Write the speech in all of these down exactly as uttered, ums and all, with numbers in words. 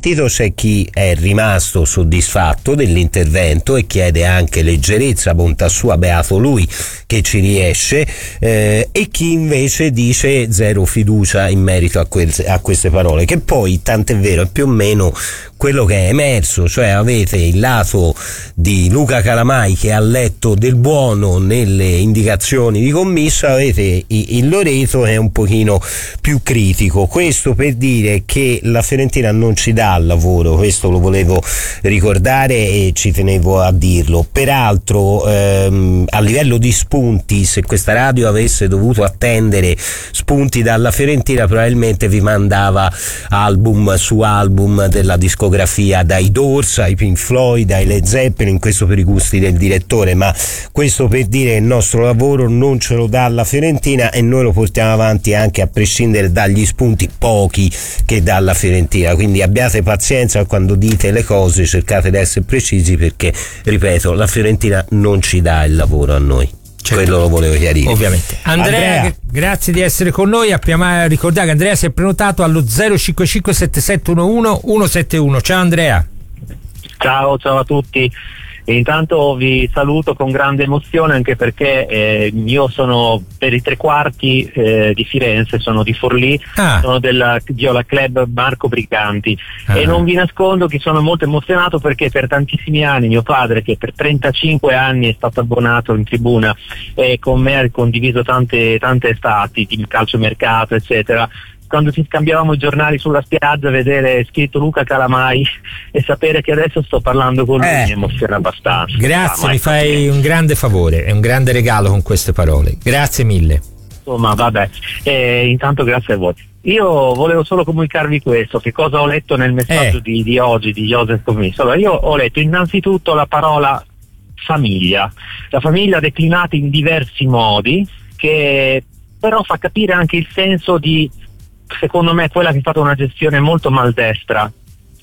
sentito c'è chi è rimasto soddisfatto dell'intervento e chiede anche leggerezza, bontà sua, beato lui che ci riesce, eh, e chi invece dice zero fiducia in merito a, quel, a queste parole, che poi tant'è vero è più o meno quello che è emerso, cioè avete il lato di Luca Calamai che ha letto del buono nelle indicazioni di commisso, avete il Loreto che è un pochino più critico. Questo per dire che la Fiorentina non ci dà il lavoro, questo lo volevo ricordare e ci tenevo a dirlo. Peraltro ehm, a livello di spunti, se questa radio avesse dovuto attendere spunti dalla Fiorentina probabilmente vi mandava album su album della discografia, dai Doors ai Pink Floyd ai Led Zeppelin, questo per i gusti del direttore, ma questo per dire che il nostro lavoro non ce lo dà la Fiorentina e noi lo portiamo avanti anche a prescindere dagli spunti pochi che dà la Fiorentina, quindi abbiate pazienza quando dite le cose, cercate di essere precisi perché, ripeto, la Fiorentina non ci dà il lavoro a noi. Certo. Quello lo volevo chiarire, ovviamente. Andrea, Andrea, grazie di essere con noi. Abbiamo ricordato che Andrea si è prenotato allo zero cinque cinque sette sette uno uno uno sette uno. Ciao Andrea. Ciao, ciao a tutti. E intanto vi saluto con grande emozione anche perché eh, io sono per i tre quarti eh, di Firenze, sono di Forlì, ah. sono della Viola Club Marco Briganti ah. e non vi nascondo che sono molto emozionato perché per tantissimi anni mio padre, che per trentacinque anni è stato abbonato in tribuna e con me ha condiviso tante, tante estati di calciomercato eccetera, quando ci scambiavamo i giornali sulla spiaggia, vedere scritto Luca Calamai e sapere che adesso sto parlando con lui eh, mi emoziona abbastanza. Grazie, mi fai un grande favore, è un grande regalo con queste parole. Grazie mille. Insomma, vabbè, eh, intanto grazie a voi. Io volevo solo comunicarvi questo, che cosa ho letto nel messaggio eh. di, di oggi di Joseph Commisso. Allora, io ho letto innanzitutto la parola famiglia, la famiglia declinata in diversi modi, che però fa capire anche il senso di, secondo me, quella che è stata una gestione molto maldestra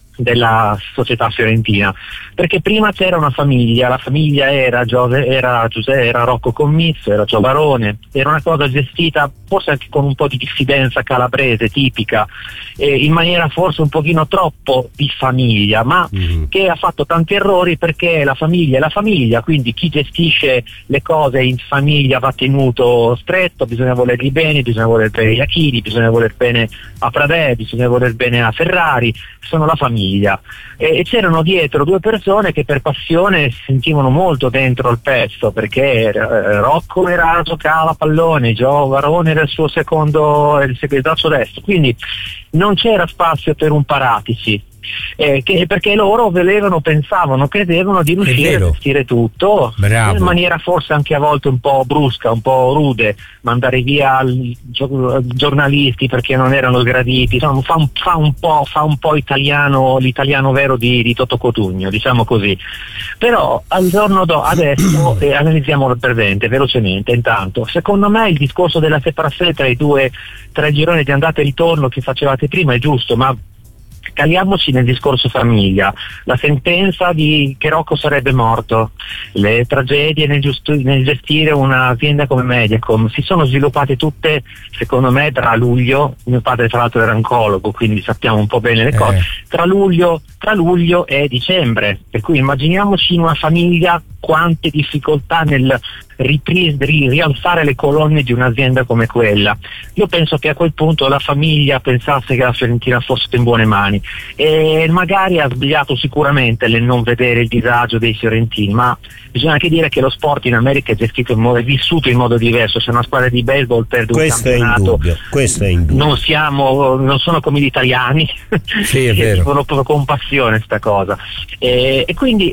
della società fiorentina, perché prima c'era una famiglia, la famiglia era Giose, era Giuseppe, era Rocco Commisso, era Gio Barone, era una cosa gestita forse anche con un po' di diffidenza calabrese tipica, eh, in maniera forse un pochino troppo di famiglia, ma mm-hmm. che ha fatto tanti errori perché la famiglia è la famiglia, quindi chi gestisce le cose in famiglia va tenuto stretto, bisogna volergli bene, bisogna voler bene a Iachini, bisogna voler bene a Pradè, bisogna voler bene a Ferrari, sono la famiglia. E, e c'erano dietro due persone che per passione si sentivano molto dentro il pezzo, perché eh, Rocco era, giocava a pallone, Gio Varone era il suo secondo, il segretario destro, quindi non c'era spazio per un Paratici. Eh, che, perché loro volevano, pensavano, credevano di riuscire a gestire tutto. Bravo. In maniera forse anche a volte un po' brusca, un po' rude, mandare via i giornalisti perché non erano graditi, insomma, fa, un, fa, un po', fa un po' italiano, l'italiano vero di, di Toto Cotugno, diciamo così. Però al giorno do, adesso eh, analizziamo il presente velocemente. Intanto, secondo me il discorso della separazione tra i due, tra i gironi di andata e ritorno che facevate prima è giusto, ma caliamoci nel discorso famiglia, la sentenza di che Rocco sarebbe morto, le tragedie nel, giusto, nel gestire un'azienda come Mediacom si sono sviluppate tutte, secondo me, tra luglio, mio padre tra l'altro era oncologo, quindi sappiamo un po' bene le cose, eh. tra luglio, tra luglio e dicembre, per cui immaginiamoci in una famiglia quante difficoltà nel ripris- rialzare le colonne di un'azienda come quella. Io penso che a quel punto la famiglia pensasse che la Fiorentina fosse in buone mani e magari ha sbagliato sicuramente nel non vedere il disagio dei fiorentini, ma bisogna anche dire che lo sport in America è gestito in modo, è vissuto in modo diverso. Se una squadra di baseball perde un questo campionato, è indubbio, questo è indubbio. non siamo, non sono come gli italiani sì, è che vero. vivono proprio con passione sta cosa, e, e quindi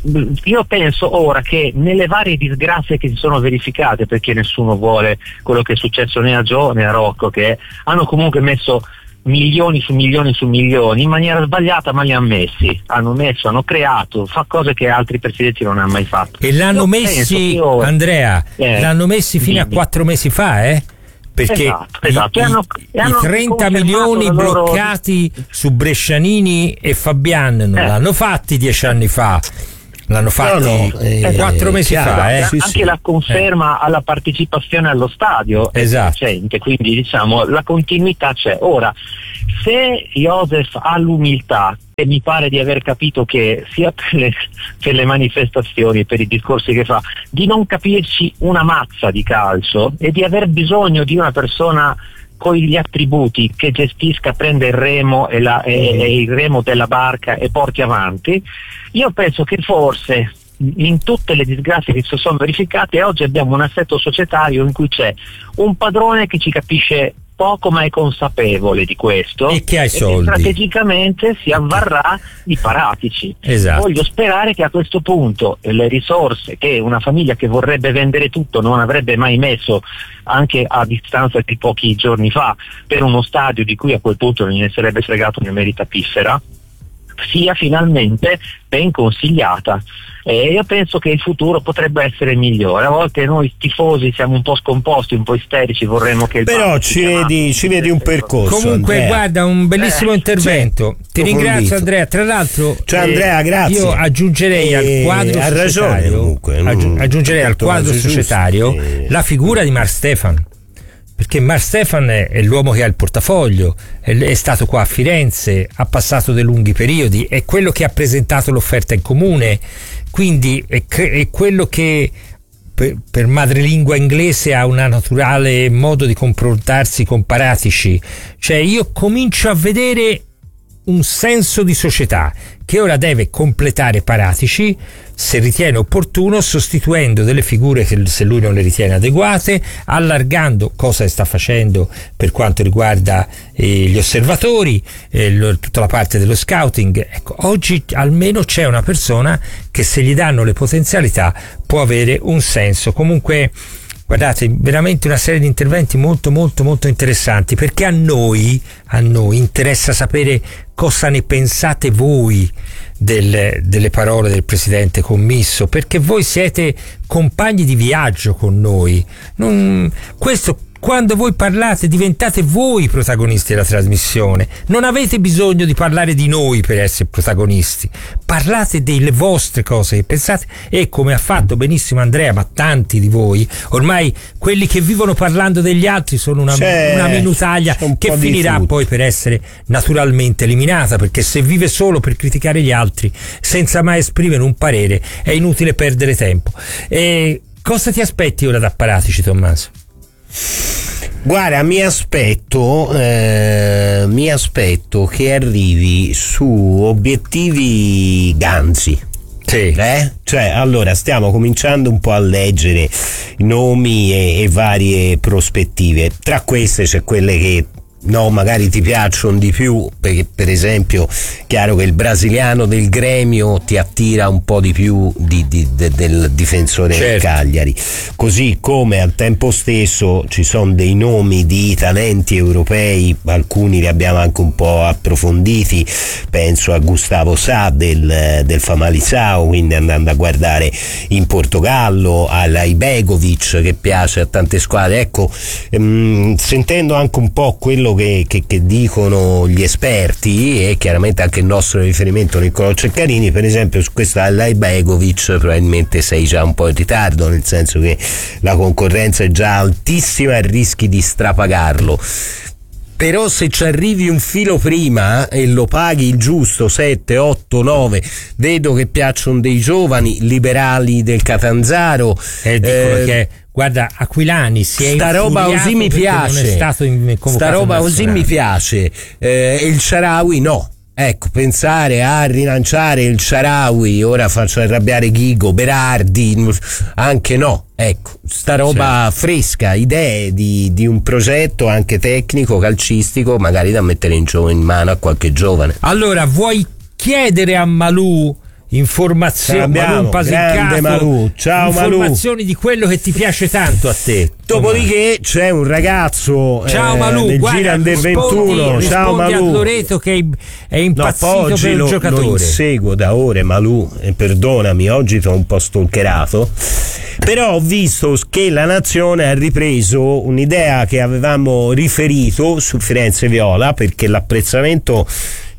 io penso ora che nelle varie disgrazie che si sono verificate, perché nessuno vuole quello che è successo né a Gio né a Rocco, che hanno comunque messo milioni su milioni su milioni in maniera sbagliata, ma li hanno messi, hanno messo, hanno creato, fa cose che altri presidenti non hanno mai fatto. E l'hanno io messi, ora, Andrea, eh, l'hanno messi fino dimmi. a quattro mesi fa, eh? Perché esatto, esatto. I, hanno, i, i trenta milioni loro... bloccati su Brescianini e Fabian non eh. l'hanno fatti dieci anni fa. L'hanno fatto no, no, eh, quattro mesi chiaro, fa, eh. anche sì, sì. la conferma eh. alla partecipazione allo stadio esatto. è recente, quindi diciamo la continuità c'è. Ora, se Joseph ha l'umiltà, e mi pare di aver capito che sia per le, per le manifestazioni, per i discorsi che fa, di non capirci una mazza di calcio e di aver bisogno di una persona con gli attributi che gestisca, prenda il remo e, la, e, e il remo della barca e porti avanti, io penso che forse in tutte le disgrazie che si sono verificate oggi abbiamo un assetto societario in cui c'è un padrone che ci capisce poco ma è consapevole di questo e che ha i soldi, strategicamente si avvarrà di paratici. Esatto. Voglio sperare che a questo punto le risorse che una famiglia che vorrebbe vendere tutto non avrebbe mai messo anche a distanza di pochi giorni fa per uno stadio di cui a quel punto non ne sarebbe fregato né merita piffera, sia finalmente ben consigliata. E io penso che il futuro potrebbe essere migliore. A volte noi tifosi siamo un po' scomposti, un po' isterici, vorremmo che il però ci vedi, ci vedi un percorso. Comunque Andrea, guarda, un bellissimo eh, intervento, ti ringrazio convinto. Andrea. Tra l'altro cioè, Andrea, grazie. Io aggiungerei eh, al quadro ha societario ragione, comunque, aggi- aggiungerei al quadro societario giusto. La figura di Mark Stefan, perché Mark Stefan è, è l'uomo che ha il portafoglio, è, è stato qua a Firenze, ha passato dei lunghi periodi, è quello che ha presentato l'offerta in comune, quindi è, è quello che per, per madrelingua inglese ha un naturale modo di confrontarsi con Paratici. Cioè io comincio a vedere un senso di società che ora deve completare Paratici, se ritiene opportuno, sostituendo delle figure che se lui non le ritiene adeguate, allargando, cosa sta facendo per quanto riguarda eh, gli osservatori, eh, lo, tutta la parte dello scouting. Ecco, oggi almeno c'è una persona che se gli danno le potenzialità può avere un senso. Comunque guardate, veramente una serie di interventi molto molto molto interessanti, perché a noi a noi interessa sapere cosa ne pensate voi del, delle parole del presidente commisso, perché voi siete compagni di viaggio con noi. Non, questo quando voi parlate diventate voi i protagonisti della trasmissione, non avete bisogno di parlare di noi per essere protagonisti, parlate delle vostre cose che pensate, e come ha fatto benissimo Andrea, ma tanti di voi ormai quelli che vivono parlando degli altri sono una, una minutaglia un che finirà poi per essere naturalmente eliminata, perché se vive solo per criticare gli altri senza mai esprimere un parere è inutile perdere tempo. E cosa ti aspetti ora da Paratici, Tommaso? Guarda, mi aspetto eh, mi aspetto che arrivi su obiettivi ganzi. Sì. Eh? Cioè, allora stiamo cominciando un po' a leggere nomi e, e varie prospettive. Tra queste c'è quelle che no, magari ti piacciono di più, perché per esempio chiaro che il brasiliano del Gremio ti attira un po' di più di, di, de, del difensore certo. del Cagliari, così come al tempo stesso ci sono dei nomi di talenti europei, alcuni li abbiamo anche un po' approfonditi, penso a Gustavo Sá del, del Famalicão, quindi andando a guardare in Portogallo, alla Ibegovic che piace a tante squadre. Ecco, ehm, sentendo anche un po' quello Che, che, che dicono gli esperti e chiaramente anche il nostro riferimento Niccolò Ceccarini, per esempio su questa Ibegovic probabilmente sei già un po' in ritardo, nel senso che la concorrenza è già altissima e rischi di strapagarlo. Però se ci arrivi un filo prima e lo paghi il giusto sette, otto, nove, vedo che piacciono dei giovani liberali del Catanzaro, e dicono eh, che guarda, Aquilani si è sta roba così mi piace, non è stato in, sta roba così mi piace, eh, il Shaarawy no. Ecco, pensare a rilanciare il Shaarawy, ora faccio arrabbiare Ghigo, Berardi, anche no. Ecco, sta roba certo. fresca, idee di, di un progetto anche tecnico, calcistico, magari da mettere in, gio- in mano a qualche giovane. Allora, vuoi chiedere a Malù informazioni, Malù, grande Malù, ciao informazioni Malù, di quello che ti piace tanto a te. Dopodiché c'è un ragazzo ciao eh, Malù, del guarda, Gira Under rispondi, ventuno, ciao Malù. A Loreto che è impazzito no, oggi per il lo, giocatore. Lo inseguo da ore Malù, e perdonami, oggi sono un po' stalkerato, però ho visto che la Nazione ha ripreso un'idea che avevamo riferito su Firenze Viola, perché l'apprezzamento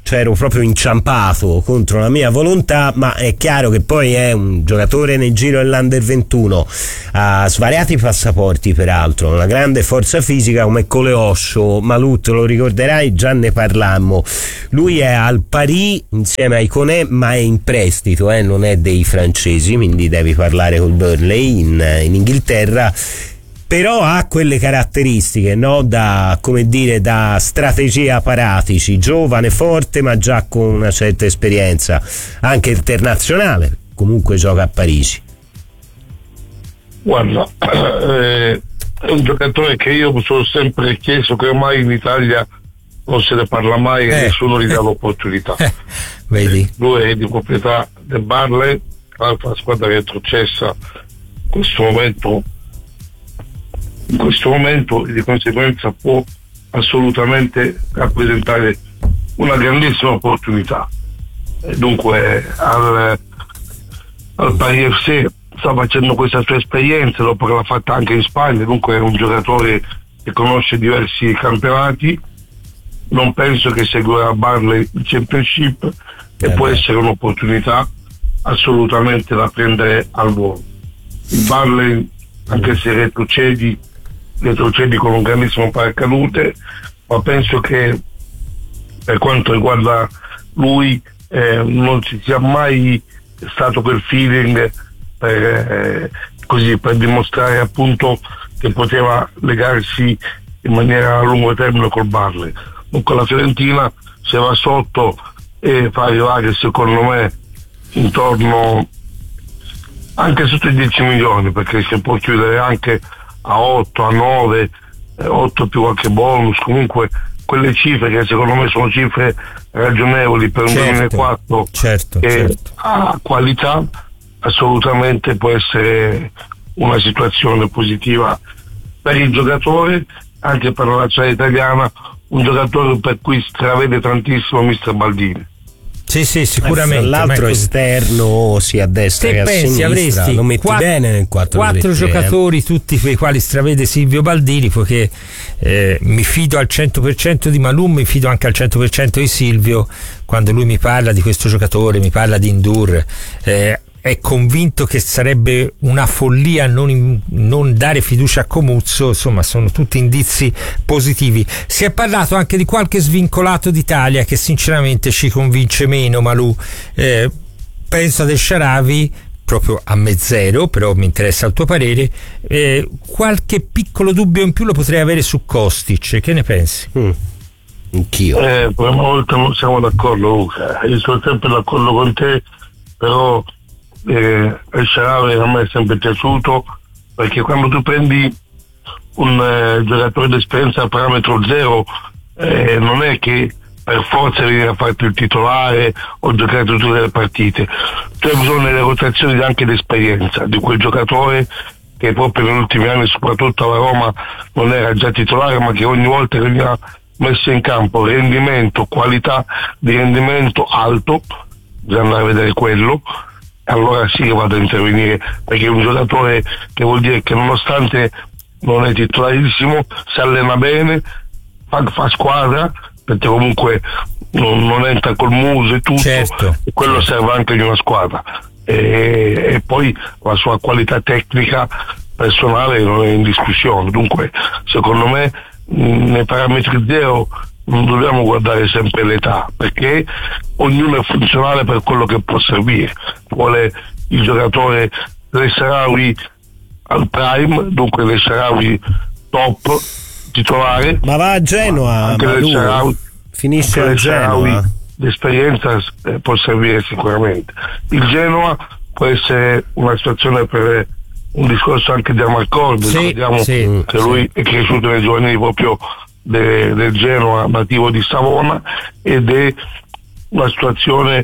c'ero proprio inciampato contro la mia volontà, ma è chiaro che poi è un giocatore nel giro dell'Under ventuno, ha svariati passaporti peraltro, una grande forza fisica come Coleoscio. Malù, te lo ricorderai, già ne parlammo, lui è al Paris insieme ai Conè, ma è in prestito, eh, non è dei francesi, quindi devi parlare col Burnley in, in Inghilterra. Però ha quelle caratteristiche, no? Da, come dire, da strategia Paratici, giovane, forte, ma già con una certa esperienza anche internazionale, comunque gioca a Parigi. Guarda, eh, è un giocatore che io mi sono sempre chiesto che ormai in Italia non se ne parla mai e eh. nessuno gli dà l'opportunità. Eh. Vedi? Lui è di proprietà del Burnley, la squadra che è retrocessa in questo momento in questo momento e di conseguenza può assolutamente rappresentare una grandissima opportunità. E dunque al, al Paris F C sta facendo questa sua esperienza dopo che l'ha fatta anche in Spagna, dunque è un giocatore che conosce diversi campionati. Non penso che seguirà Burnley in Championship e eh può beh. essere un'opportunità assolutamente da prendere al volo. Il Burnley, anche se retrocedi retrocedi con un grandissimo paracadute, ma penso che per quanto riguarda lui eh, non ci sia mai stato quel feeling per, eh, così, per dimostrare appunto che poteva legarsi in maniera a lungo termine col Burnley. Dunque la Fiorentina, se va sotto e fa arrivare secondo me intorno anche sotto i dieci milioni, perché si può chiudere anche a otto, a nove, otto più qualche bonus, comunque quelle cifre che secondo me sono cifre ragionevoli per un certo, duemilaquattro certo, e certo. a qualità, assolutamente può essere una situazione positiva per il giocatore, anche per la nazionale italiana, un giocatore per cui stravede tantissimo mister Baldini. Sì, sì, sicuramente. Eh, l'altro esterno sia a destra che che a pensi, sinistra, avresti lo metti quattro, bene nel quattro quattro giocatori, tutti per i quali stravede Silvio Baldini, poiché eh, mi fido al cento per cento di Malum, mi fido anche al cento per cento di Silvio quando lui mi parla di questo giocatore, mi parla di Ndour. Eh, è convinto che sarebbe una follia non, non dare fiducia a Comuzzo, insomma sono tutti indizi positivi. Si è parlato anche di qualche svincolato d'Italia che sinceramente ci convince meno, Malù. Eh, penso ad El Shaarawy, proprio a me zero, però mi interessa il tuo parere. Eh, qualche piccolo dubbio in più lo potrei avere su Kostic, che ne pensi? Mm. Anch'io. Eh, per una volta non siamo d'accordo, Luca. Io sono sempre d'accordo con te, però eh, El Shaarawy a me è sempre piaciuto, perché quando tu prendi un eh, giocatore d'esperienza a parametro zero, eh, non è che per forza venire a farti il titolare o giocare tutte le partite. Tu hai bisogno delle rotazioni anche di esperienza di quel giocatore che proprio negli ultimi anni, soprattutto alla Roma, non era già titolare, ma che ogni volta che veniva messo in campo rendimento, qualità di rendimento alto, bisogna andare a vedere quello, allora sì che vado a intervenire, perché è un giocatore che vuol dire che nonostante non è titolarissimo, si allena bene, fa, fa squadra, perché comunque non, non entra col muso e tutto, certo, e quello certo. serve anche di una squadra, e, e poi la sua qualità tecnica personale non è in discussione. Dunque secondo me nei parametri zero non dobbiamo guardare sempre l'età, perché ognuno è funzionale per quello che può servire. Vuole il giocatore El Shaarawy al prime, dunque El Shaarawy top titolare, ma va a Genoa, anche ma lui finisce a Genoa. L'esperienza eh, può servire sicuramente. Il Genoa può essere una situazione per un discorso anche di Amarcord, sì, ricordiamo sì, che sì. lui è cresciuto nei giovanili proprio de, del Genoa, nativo di Savona, ed è una situazione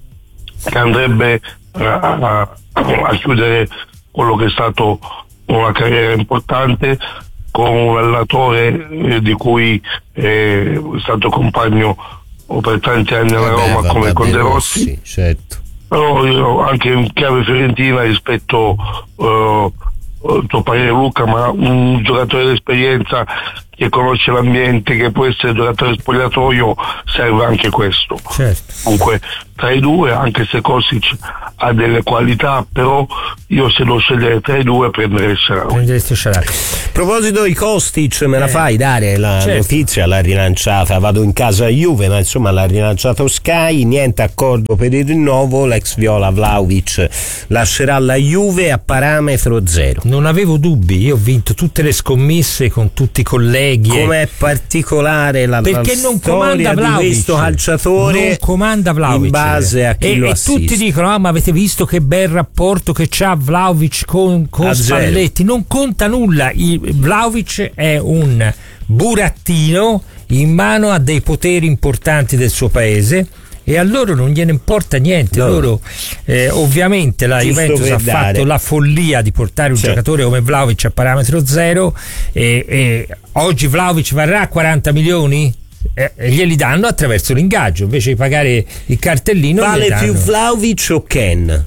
che andrebbe a, a, a chiudere quello che è stato una carriera importante con un allenatore eh, di cui eh, è stato compagno per tanti anni alla Roma, vabbè, come con De Rossi, Rossi, certo. Però io anche in chiave fiorentina rispetto uh, il tuo parere, Luca, ma un giocatore d'esperienza che conosce l'ambiente, che può essere giocatore spogliatoio, serve anche questo. Certo. Comunque tra i due, anche se Kostic ha delle qualità, però io se devo scegliere tra i due prenderei il Shaarawy. A proposito di Kostic, me la eh, fai dare la certo. notizia? L'ha rilanciata, vado in casa Juve, ma insomma l'ha rilanciato Sky, niente accordo per il rinnovo, l'ex viola Vlahovic lascerà la Juve a parametro zero. Non avevo dubbi, io ho vinto tutte le scommesse con tutti i colleghi. Com'è particolare la, perché la non storia comanda Vlahovic, di questo calciatore, non comanda Vlahovic in base a chi e, lo e assiste. Tutti dicono ah, ma avete visto che bel rapporto che c'ha Vlahovic con, con Spalletti, non conta nulla. Il, Vlahovic è un burattino in mano a dei poteri importanti del suo paese e a loro non gliene importa niente. No. Loro eh, ovviamente la Giusto Juventus ha dare. fatto la follia di portare un certo. giocatore come Vlahovic a parametro zero e, e oggi Vlahovic varrà quaranta milioni? Eh, glieli danno attraverso l'ingaggio invece di pagare il cartellino. Vale più Vlahovic o Ken?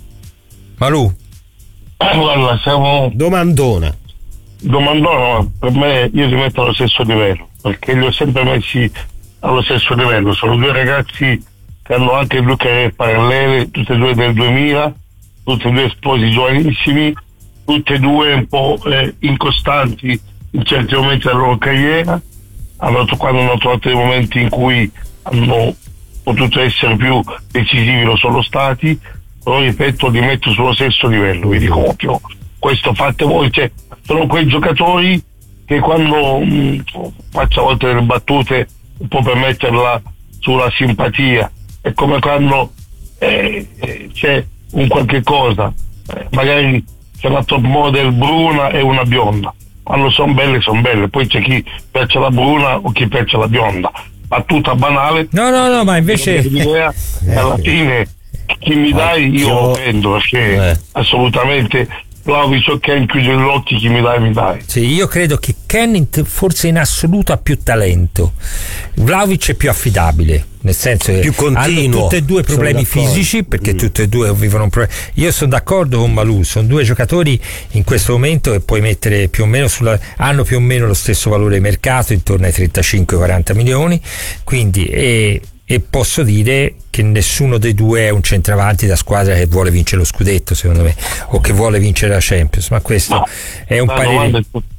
Malù? Eh, guarda, siamo domandona domandona per me io li metto allo stesso livello, perché li ho sempre messi allo stesso livello. Sono due ragazzi che hanno anche due carriere parallele, tutte e due del duemila, tutti e due sposi giovanissimi, tutte e due un po' eh, incostanti in certi momenti della loro carriera. Hanno, quando hanno trovato dei momenti in cui hanno potuto essere più decisivi lo sono stati, però ripeto li metto sullo stesso livello, vi dico occhio, questo fate voi, cioè, sono quei giocatori che quando mh, faccio a volte delle battute un po' per metterla sulla simpatia, è come quando eh, eh, c'è un qualche cosa, eh, magari c'è una top model bruna e una bionda, quando sono belle sono belle, poi c'è chi piace la bruna o chi piace la bionda, battuta banale. No no no, ma invece l'idea, alla fine chi mi dai io lo prendo, perché eh. assolutamente Vlahovic o Ken chiude gli occhi, chi mi dai mi dai. Sì, io credo che Ken forse in assoluto ha più talento, Vlahovic è più affidabile, nel senso che più continuo. Hanno tutte e due problemi fisici, perché mm. tutte e due vivono un problema. Io sono d'accordo con Malù, sono due giocatori in questo momento che puoi mettere più o meno sulla, hanno più o meno lo stesso valore di mercato, intorno ai trentacinque quaranta milioni, quindi e e posso dire che nessuno dei due è un centravanti da squadra che vuole vincere lo scudetto, secondo me, o che vuole vincere la Champions, ma questo no, è un la parere. Domanda è,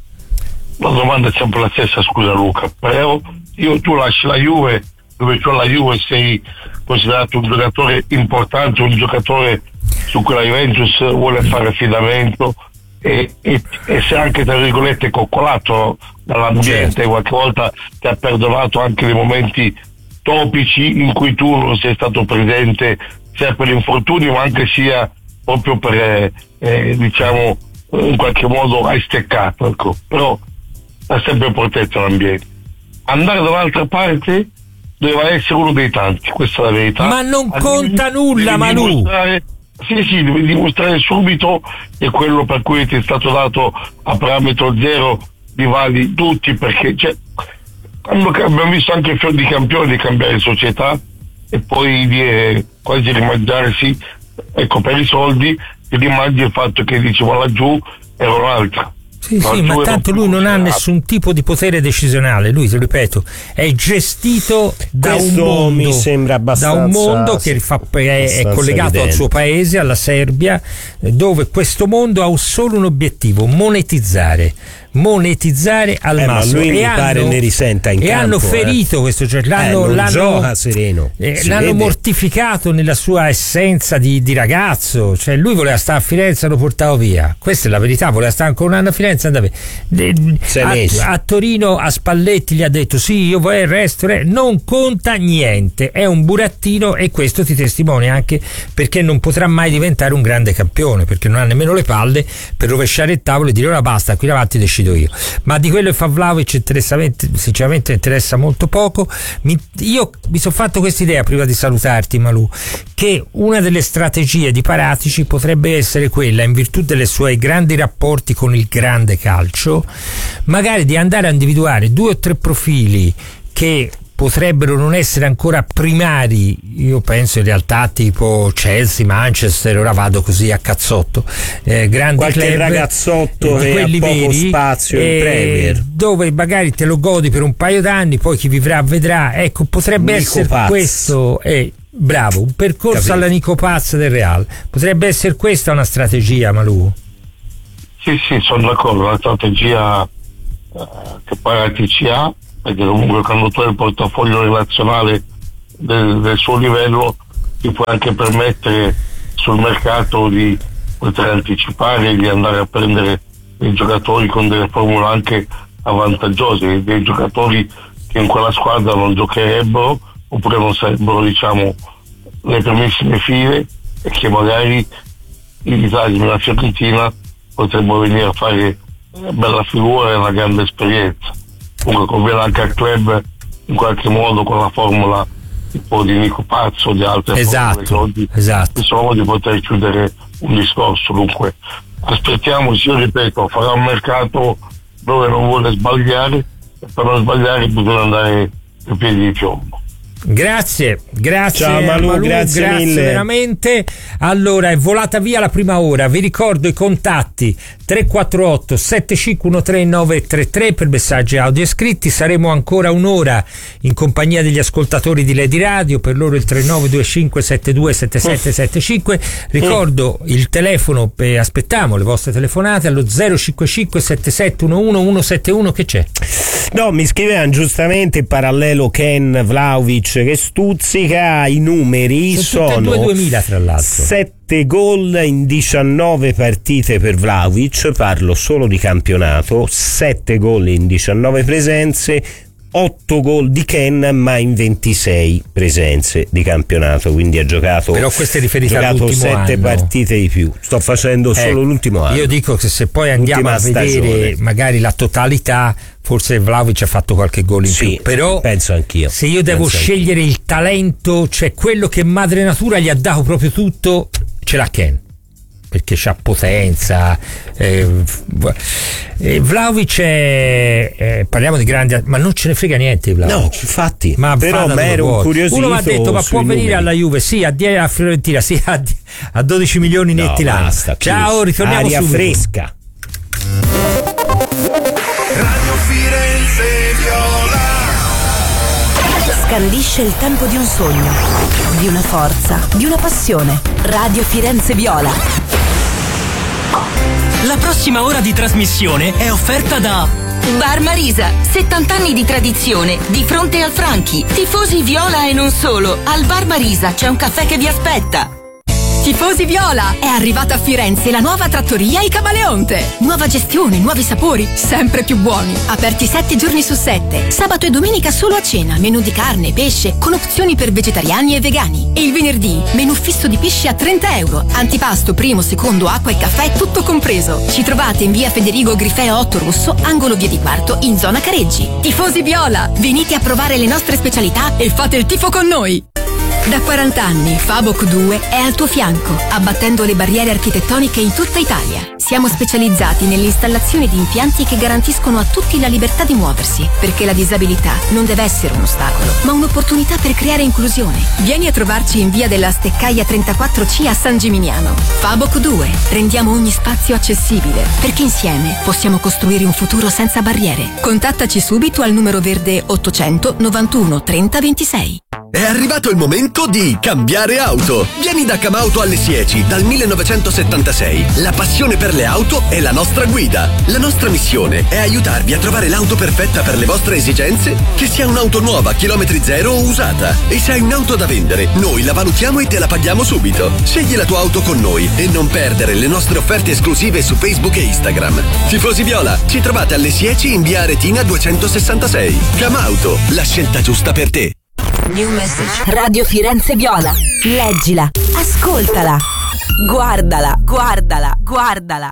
la domanda è sempre la stessa, scusa Luca, però io tu lasci la Juve, dove tu alla Juve sei considerato un giocatore importante, un giocatore su cui la Juventus vuole fare affidamento e, e, e se anche tra virgolette coccolato dall'ambiente, certo. qualche volta ti ha perdonato anche dei momenti topici in cui tu non sei stato presente sia per l'infortunio ma anche sia proprio per eh, diciamo in qualche modo hai steccato, ecco. Però ha sempre protetto l'ambiente. Andare dall'altra parte doveva essere uno dei tanti, questa è la verità. Ma non a conta devi, nulla, Manu. Sì, sì, devi dimostrare subito che quello per cui ti è stato dato a parametro zero li vali tutti, perché cioè, quando abbiamo visto anche il fior di campione di cambiare società e poi di eh, quasi rimangiarsi, ecco, per i soldi ti rimangi il fatto che diceva laggiù era un'altra. Sì, sì, ma tanto lui non ha nessun tipo di potere decisionale, lui, ti ripeto, è gestito da un mondo, mi sembra abbastanza, da un mondo che fa, è, è collegato evidente. Al suo paese, alla Serbia, dove questo mondo ha solo un obiettivo: monetizzare. monetizzare al eh, massimo, ma lui e, mi hanno, pare ne risenta in e campo, hanno ferito eh. questo, cioè, l'hanno, eh, non l'hanno, gioca sereno eh, l'hanno mortificato nella sua essenza di, di ragazzo, cioè lui voleva stare a Firenze, lo portavo via, questa è la verità, voleva stare ancora un anno a Firenze, andava a, a Torino a Spalletti gli ha detto sì io vorrei il resto, non conta niente, è un burattino, e questo ti testimonia anche perché non potrà mai diventare un grande campione, perché non ha nemmeno le palle per rovesciare il tavolo e dire ora basta, qui davanti decido io. Ma di quello che fa Vlahovic sinceramente interessa molto poco. Mi, io mi sono fatto questa idea prima di salutarti, Malù, che una delle strategie di Paratici potrebbe essere quella, in virtù dei suoi grandi rapporti con il grande calcio, magari di andare a individuare due o tre profili che potrebbero non essere ancora primari, io penso in realtà tipo Chelsea, Manchester, ora vado così a cazzotto, eh, grandi qualche club, ragazzotto eh, che quelli ha poco veri, spazio in eh, Premier, dove magari te lo godi per un paio d'anni, poi chi vivrà vedrà. Ecco, potrebbe Nico essere Paz. questo, eh, bravo, un percorso Capito. alla Nico Paz del Real, potrebbe essere questa una strategia, Malù? Sì, sì, sono d'accordo, la strategia eh, che Parati ci ha, perché comunque quando tu hai il portafoglio relazionale del, del suo livello ti puoi anche permettere sul mercato di poter anticipare, di andare a prendere dei giocatori con delle formule anche avvantaggiose, dei giocatori che in quella squadra non giocherebbero oppure non sarebbero, diciamo, le primissime file, e che magari in Italia, nella Fiorentina, potrebbero venire a fare una bella figura e una grande esperienza. Comunque conviene anche al club in qualche modo, con la formula tipo di Nico Pazzo o di altre Esatto, formule che oggi esatto. insomma, di poter chiudere un discorso. Dunque aspettiamoci, io ripeto, farà un mercato dove non vuole sbagliare, e per non sbagliare bisogna andare a piedi di piombo. Grazie, grazie. Ciao Malù, Malù, grazie, grazie mille. veramente. Allora, è volata via la prima ora. Vi ricordo i contatti: tre quattro otto sette cinque uno tre nove tre tre per messaggi audio e scritti. Saremo ancora un'ora in compagnia degli ascoltatori di Lady Radio, per loro il tre nove due cinque sette due sette sette sette cinque. Ricordo il telefono, per, aspettiamo le vostre telefonate allo zero cinque cinque sette sette uno uno uno sette uno. Che c'è? No, mi scrivevano giustamente in parallelo Ken Vlahovic che stuzzica. I numeri Sono tutte e sono due duemila, tra l'altro. sette gol in diciannove partite per Vlahovic, parlo solo di campionato, sette gol in diciannove presenze, otto gol di Ken ma in ventisei presenze di campionato, quindi ha giocato, però questo è riferito giocato all'ultimo sette anno. partite di più. Sto facendo solo Ecco, l'ultimo anno. Io dico che se poi andiamo L'ultima a vedere stagione. magari la totalità, forse Vlahovic ha fatto qualche gol in Sì, più, però penso anch'io. se io devo Penso scegliere il talento, cioè quello che madre natura gli ha dato proprio tutto, ce l'ha Ken, perché c'ha potenza. eh, eh, Vlahovic è, eh, parliamo di grandi, ma non ce ne frega niente di Vlahovic. No, infatti, Ma però vada mi dove ero vuoi. incuriosito. Uno mi ha detto: ma può sui venire numeri. alla Juve? Sì, a, die- a Fiorentina, sì, a, die- a dodici milioni No, netti l'anno. basta, Ciao, chiuso. ritorniamo Aria subito. fresca. Radio Firenze Viola. Scandisce il tempo di un sogno, di una forza, di una passione. Radio Firenze Viola. La prossima ora di trasmissione è offerta da Bar Marisa, settanta anni di tradizione, di fronte al Franchi. Tifosi Viola e non solo, al Bar Marisa c'è un caffè che vi aspetta. Tifosi Viola, è arrivata a Firenze la nuova trattoria Il Camaleonte. Nuova gestione, nuovi sapori, sempre più buoni. Aperti sette giorni su sette. Sabato e domenica solo a cena, menù di carne, pesce, con opzioni per vegetariani e vegani. E il venerdì, menù fisso di pesce a trenta euro. Antipasto, primo, secondo, acqua e caffè, tutto compreso. Ci trovate in via Federigo Grifeo otto Rosso, angolo via di Quarto, in zona Careggi. Tifosi Viola, venite a provare le nostre specialità e fate il tifo con noi. Da quaranta anni Faboc due è al tuo fianco, abbattendo le barriere architettoniche in tutta Italia. Siamo specializzati nell'installazione di impianti che garantiscono a tutti la libertà di muoversi, perché la disabilità non deve essere un ostacolo, ma un'opportunità per creare inclusione. Vieni a trovarci in via della Steccaia trentaquattro C a San Gimignano. Faboc due, rendiamo ogni spazio accessibile, perché insieme possiamo costruire un futuro senza barriere. Contattaci subito al numero verde ottocento novantuno trenta ventisei. È arrivato il momento di cambiare auto. Vieni da Camauto alle Sieci dal millenovecentosettantasei. La passione per le auto è la nostra guida. La nostra missione è aiutarvi a trovare l'auto perfetta per le vostre esigenze, che sia un'auto nuova, chilometri zero o usata. E se hai un'auto da vendere, noi la valutiamo e te la paghiamo subito. Scegli la tua auto con noi e non perdere le nostre offerte esclusive su Facebook e Instagram. Tifosi Viola, ci trovate alle Sieci in via Aretina duecentosessantasei. Camauto, la scelta giusta per te. New message. Radio Firenze Viola. Leggila, ascoltala, guardala, guardala, guardala.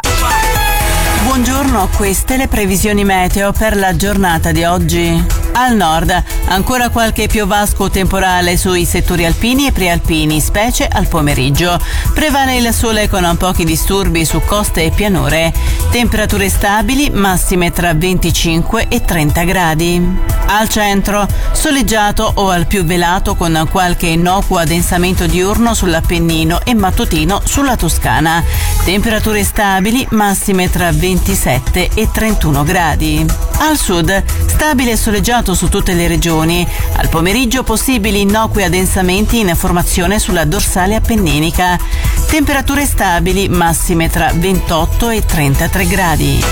Buongiorno, queste le previsioni meteo per la giornata di oggi. Al nord, ancora qualche piovasco temporale sui settori alpini e prealpini, specie al pomeriggio. Prevale il sole con pochi disturbi su coste e pianure. Temperature stabili, massime tra venticinque e trenta gradi. Al centro, soleggiato o al più velato con qualche innocuo addensamento diurno sull'Appennino e mattutino sulla Toscana. Temperature stabili, massime tra ventisette e trentuno gradi. Al sud, stabile e soleggiato su tutte le regioni. Al pomeriggio possibili innocui addensamenti in formazione sulla dorsale appenninica. Temperature stabili, massime tra ventotto e trentatré gradi.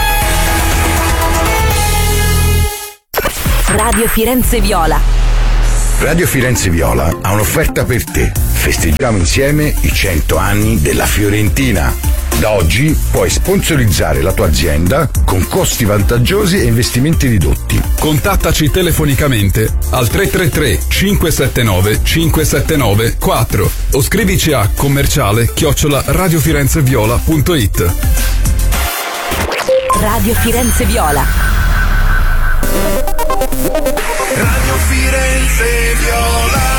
Radio Firenze Viola. Radio Firenze Viola ha un'offerta per te. Festeggiamo insieme i cento anni della Fiorentina. Da oggi puoi sponsorizzare la tua azienda con costi vantaggiosi e investimenti ridotti. Contattaci telefonicamente al tre tre tre cinque sette nove cinque sette nove quattro o scrivici a commerciale chiocciola radiofirenzeviola punto it. Radio Firenze Viola. Radio Firenze Viola.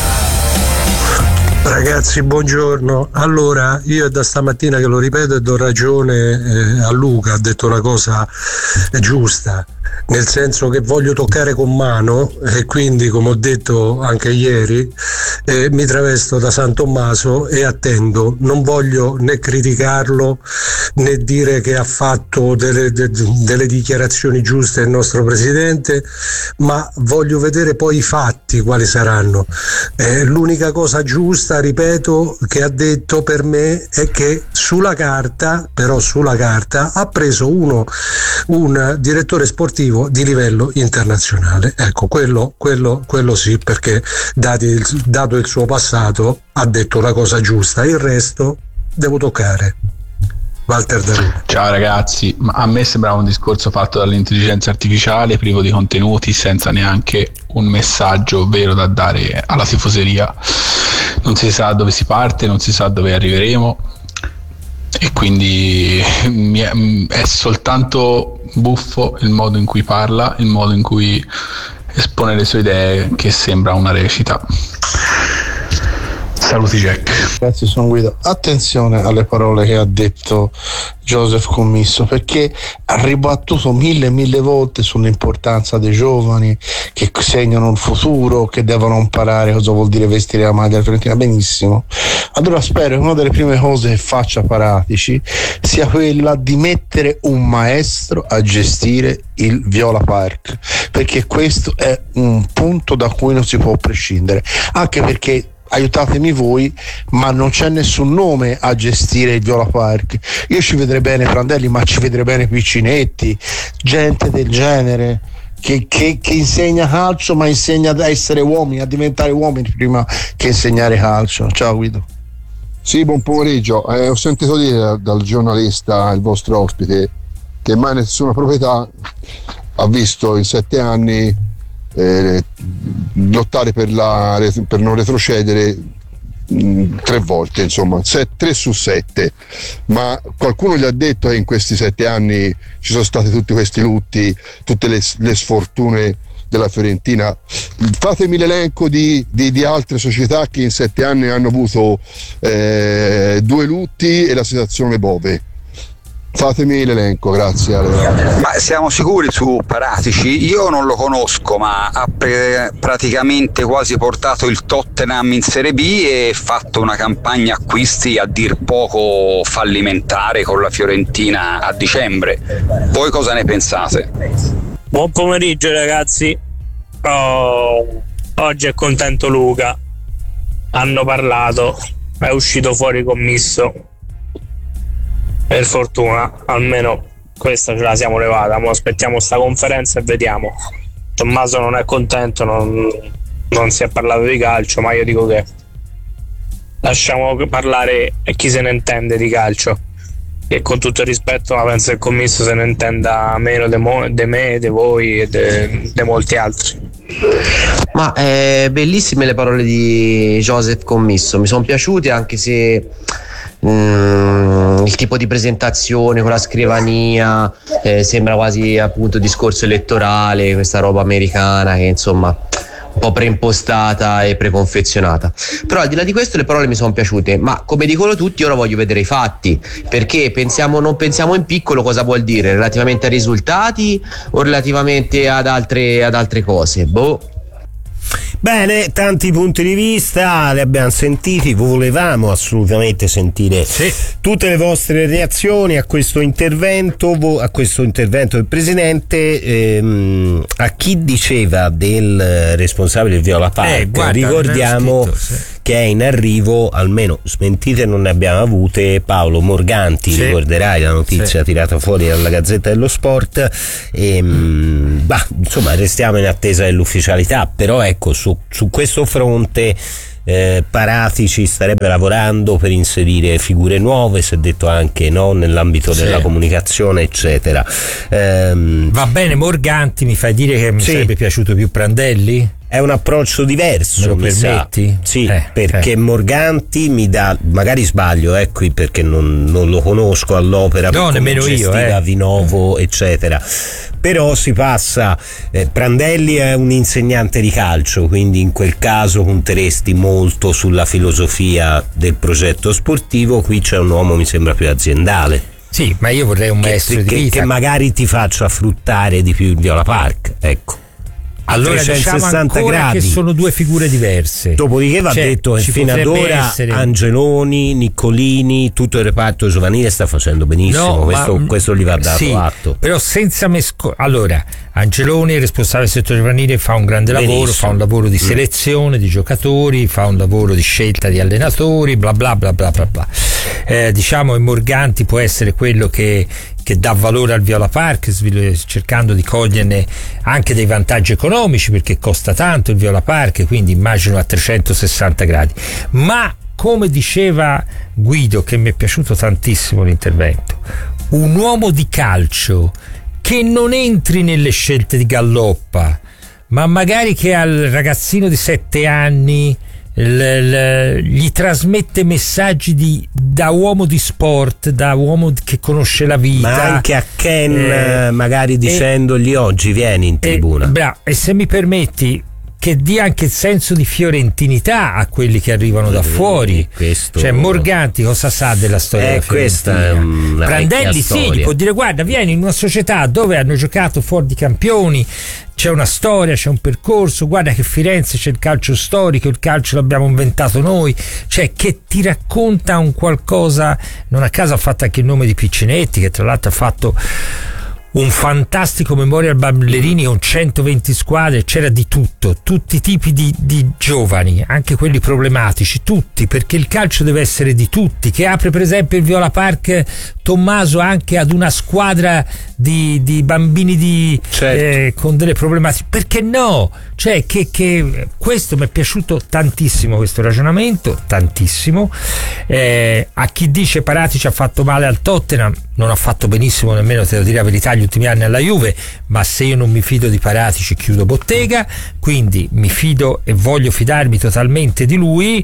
Ragazzi, buongiorno. Allora, io è da stamattina che lo ripeto e do ragione eh, a Luca, ha detto una cosa eh, giusta, nel senso che voglio toccare con mano e quindi, come ho detto anche ieri, eh, mi travesto da San Tommaso e attendo. Non voglio né criticarlo né dire che ha fatto delle, de, delle dichiarazioni giuste il nostro presidente, ma voglio vedere poi i fatti quali saranno. Eh, l'unica cosa giusta, ripeto, che ha detto per me è che sulla carta, però sulla carta, ha preso uno un direttore sportivo di livello internazionale. Ecco, quello, quello, quello sì, perché dati il, dato il suo passato ha detto la cosa giusta, il resto devo toccare. Walter Daruno. Ciao ragazzi, ma a me sembrava un discorso fatto dall'intelligenza artificiale, privo di contenuti, senza neanche un messaggio vero da dare alla tifoseria. Non si sa dove si parte, non si sa dove arriveremo e quindi è soltanto buffo il modo in cui parla, il modo in cui espone le sue idee, che sembra una recita. Saluti Jack. Grazie, sono Guido. Attenzione alle parole che ha detto Joseph Commisso, perché ha ribattuto mille e mille volte sull'importanza dei giovani che segnano il futuro, che devono imparare cosa vuol dire vestire la maglia fiorentina. Benissimo. Allora spero che una delle prime cose che faccia Paratici sia quella di mettere un maestro a gestire il Viola Park, perché questo è un punto da cui non si può prescindere, anche perché, aiutatemi voi, ma non c'è nessun nome a gestire il Viola Park. Io ci vedrei bene Prandelli, ma ci vedrei bene Piccinetti, gente del genere che, che, che insegna calcio, ma insegna ad essere uomini, a diventare uomini prima che insegnare calcio. Ciao Guido. Sì, buon pomeriggio. Eh, ho sentito dire dal giornalista, il vostro ospite, che mai nessuna proprietà ha visto in sette anni Eh, lottare per, la, per non retrocedere mh, tre volte, insomma set, tre su sette, ma qualcuno gli ha detto che in questi sette anni ci sono stati tutti questi lutti, tutte le, le sfortune della Fiorentina. Fatemi l'elenco di, di, di altre società che in sette anni hanno avuto eh, due lutti e la situazione Bove. Fatemi l'elenco, grazie. Ma siamo sicuri su Paratici? Io non lo conosco, ma ha pre- praticamente quasi portato il Tottenham in Serie B e fatto una campagna acquisti a dir poco fallimentare con la Fiorentina a dicembre. Voi cosa ne pensate? Buon pomeriggio ragazzi. Oh, oggi è contento Luca. Hanno parlato, è uscito fuori Commisso. Per fortuna, almeno questa ce la siamo levata. Mo aspettiamo sta conferenza e vediamo. Tommaso non è contento, non, non si è parlato di calcio, ma io dico che lasciamo parlare chi se ne intende di calcio, e con tutto il rispetto, ma penso che il Commisso se ne intenda meno di me, di voi e di molti altri. Ma eh, bellissime le parole di Joseph Commisso, mi sono piaciute, anche se Mm, il tipo di presentazione con la scrivania eh, sembra quasi appunto discorso elettorale, questa roba americana che insomma un po' preimpostata e preconfezionata. Però al di là di questo le parole mi sono piaciute, ma come dicono tutti ora voglio vedere i fatti, perché pensiamo, non pensiamo in piccolo cosa vuol dire relativamente ai risultati o relativamente ad altre, ad altre cose, boh. Bene, tanti punti di vista li abbiamo sentiti, volevamo assolutamente sentire sì. tutte le vostre reazioni a questo intervento, a questo intervento del Presidente. Ehm, a chi diceva del responsabile del Viola Park, eh, guarda, ricordiamo scritto, sì. che è in arrivo, almeno smentite non ne abbiamo avute, Paolo Morganti, sì. ricorderai la notizia sì. tirata fuori dalla Gazzetta dello Sport, e, mm. bah, insomma restiamo in attesa dell'ufficialità, però ecco su, su questo fronte eh, Paratici starebbe lavorando per inserire figure nuove, si è detto anche no, nell'ambito sì. della comunicazione eccetera. Ehm, Va bene, Morganti, mi fai dire che mi sì. sarebbe piaciuto più Prandelli? È un approccio diverso, me lo permetti? Sì, eh, perché eh. Morganti mi dà, magari sbaglio, ecco, eh, perché non, non lo conosco all'opera, no, nemmeno io, eh. Vinovo, eccetera. Però si passa, eh, Prandelli è un insegnante di calcio, quindi in quel caso punteresti molto sulla filosofia del progetto sportivo, qui c'è un uomo mi sembra più aziendale. Sì, ma io vorrei un maestro che, di vita. Che, che magari ti faccia fruttare di più il Viola Park, ecco. Allora diciamo ancora gradi. Che sono due figure diverse. Dopodiché va cioè, detto che fino ad ora essere... Angeloni, Niccolini, tutto il reparto giovanile sta facendo benissimo, no, questo, ma, questo gli va dato sì, atto. Però senza mesco... Allora, Angeloni, il responsabile del settore giovanile, fa un grande benissimo. lavoro, fa un lavoro di selezione mm. di giocatori, fa un lavoro di scelta di allenatori, bla bla bla bla bla bla. Eh, diciamo che Morganti può essere quello che che dà valore al Viola Park, cercando di coglierne anche dei vantaggi economici, perché costa tanto il Viola Park, quindi immagino a trecentosessanta gradi. Ma come diceva Guido, che mi è piaciuto tantissimo l'intervento, un uomo di calcio che non entri nelle scelte di Galloppa, ma magari che al ragazzino di sette anni L, l, gli trasmette messaggi di, da uomo di sport, da uomo che conosce la vita, ma anche a Ken eh, magari dicendogli eh, oggi vieni in tribuna eh, bravo, e se mi permetti che dia anche il senso di fiorentinità a quelli che arrivano da fuori. Questo... Cioè Morganti cosa sa della storia eh, della questa è una Prandelli sì, gli può dire guarda vieni in una società dove hanno giocato fuori di campioni, c'è una storia, c'è un percorso, guarda che Firenze c'è il calcio storico, il calcio l'abbiamo inventato noi, cioè che ti racconta un qualcosa. Non a caso ha fatto anche il nome di Piccinetti, che tra l'altro ha fatto un fantastico Memorial Ballerini con centoventi squadre, c'era di tutto, tutti i tipi di, di giovani, anche quelli problematici, tutti, perché il calcio deve essere di tutti, che apre per esempio il Viola Park Tommaso anche ad una squadra di, di bambini di, certo. eh, con delle problematiche, perché no? Cioè che, che questo mi è piaciuto tantissimo, questo ragionamento, tantissimo. Eh, a chi dice Paratici ha fatto male al Tottenham, non ha fatto benissimo nemmeno, te lo direi la verità, gli ultimi anni alla Juve, ma se io non mi fido di Paratici chiudo bottega, quindi mi fido e voglio fidarmi totalmente di lui,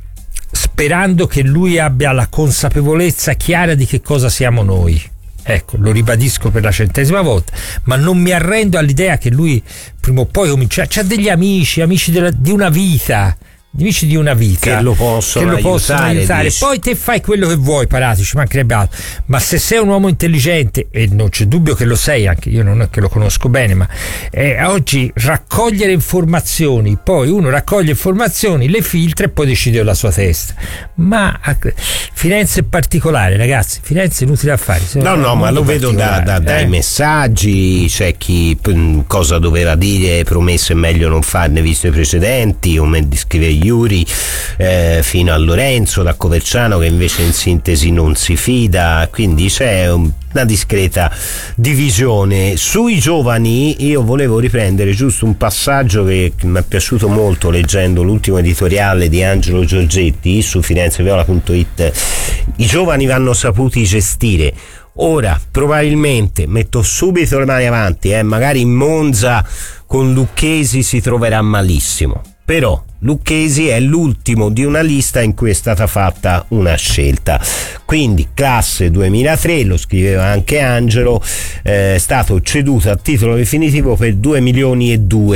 sperando che lui abbia la consapevolezza chiara di che cosa siamo noi. Ecco, lo ribadisco per la centesima volta, ma non mi arrendo all'idea che lui prima o poi comincerà. C'ha degli amici, amici della, di una vita, amici di una vita che lo possono, che lo aiutare, possono aiutare. Poi te fai quello che vuoi, Paratici, mancherebbe altro, ma se sei un uomo intelligente, e non c'è dubbio che lo sei, anche io non è che lo conosco bene, ma eh, oggi raccogliere informazioni, poi uno raccoglie informazioni, le filtra e poi decide la sua testa. Ma Firenze è particolare, ragazzi, Firenze è inutile affari. No, no, ma lo vedo da, da, dai eh? messaggi, c'è chi p- cosa doveva dire, promesse è meglio non farne visto i precedenti, o me scrive Iuri, eh, fino a Lorenzo da Coverciano che invece in sintesi non si fida, quindi c'è un, una discreta divisione. Sui giovani io volevo riprendere giusto un passaggio che mi è piaciuto molto leggendo l'ultimo editoriale di Angelo Giorgetti su firenze viola punto it. I giovani vanno saputi gestire. Ora probabilmente metto subito le mani avanti, eh, magari in Monza con Lucchesi si troverà malissimo, però Lucchesi è l'ultimo di una lista in cui è stata fatta una scelta, quindi classe duemilatré, lo scriveva anche Angelo, eh, è stato ceduto a titolo definitivo per due milioni e due,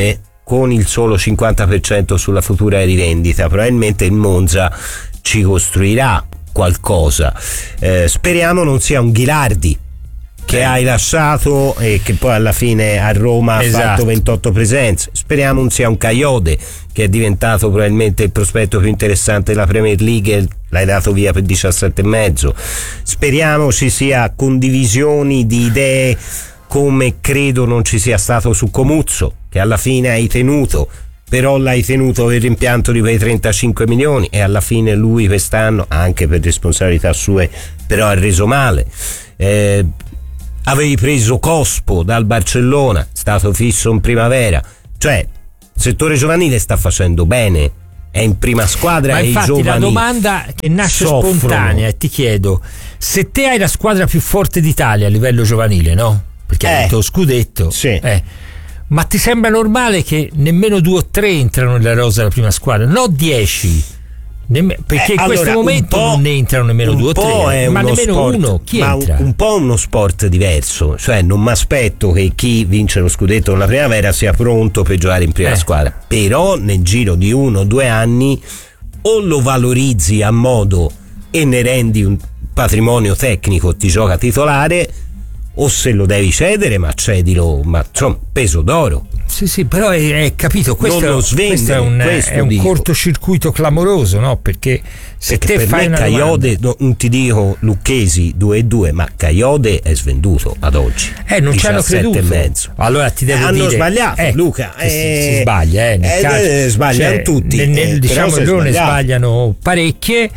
con il solo cinquanta per cento sulla futura rivendita. Probabilmente il Monza ci costruirà qualcosa. Eh, speriamo non sia un Ghilardi che hai lasciato e che poi alla fine a Roma ha esatto. fatto ventotto presenze. Speriamo non sia un Caiode che è diventato probabilmente il prospetto più interessante della Premier League, l'hai dato via per diciassette e mezzo. Speriamo ci sia condivisioni di idee come credo non ci sia stato su Comuzzo, che alla fine hai tenuto, però l'hai tenuto per rimpianto di quei trentacinque milioni e alla fine lui quest'anno, anche per responsabilità sue, però ha reso male. Eh, avevi preso Cospo dal Barcellona, stato fisso in primavera, cioè il settore giovanile sta facendo bene, è in prima squadra. Ma e infatti i giovani la domanda che nasce soffrono. spontanea, e ti chiedo, se te hai la squadra più forte d'Italia a livello giovanile, no? Perché eh, hai detto scudetto, sì. eh, ma ti sembra normale che nemmeno due o tre entrano nella rosa della prima squadra, no dieci? Nemm- perché Eh, in allora, questo momento non ne entrano nemmeno due o tre, ma nemmeno sport, uno. Chi ma entra? Un, un po' uno sport diverso, cioè non mi aspetto che chi vince lo scudetto nella primavera sia pronto per giocare in prima Eh. squadra, però nel giro di uno o due anni o lo valorizzi a modo e ne rendi un patrimonio tecnico, ti gioca titolare, o se lo devi cedere, ma cedilo, ma insomma, peso d'oro. Sì, sì, però è, è capito, questo, Non lo svendere, questo è un, questo è un dico. cortocircuito clamoroso, no? Perché se Perché te per fai me una Caiode, domanda, non ti dico Lucchesi due e due, ma Caiode è svenduto ad oggi. eh, non ci hanno creduto. e mezzo. Allora ti devo Eh, hanno dire, sbagliato, ecco, Luca. che si, eh, si sbaglia, eh, nel eh, calcio. eh, sbagliano Cioè, tutti. Nel, nel, eh, diciamo però si è loro ne sbagliato. sbagliano parecchie,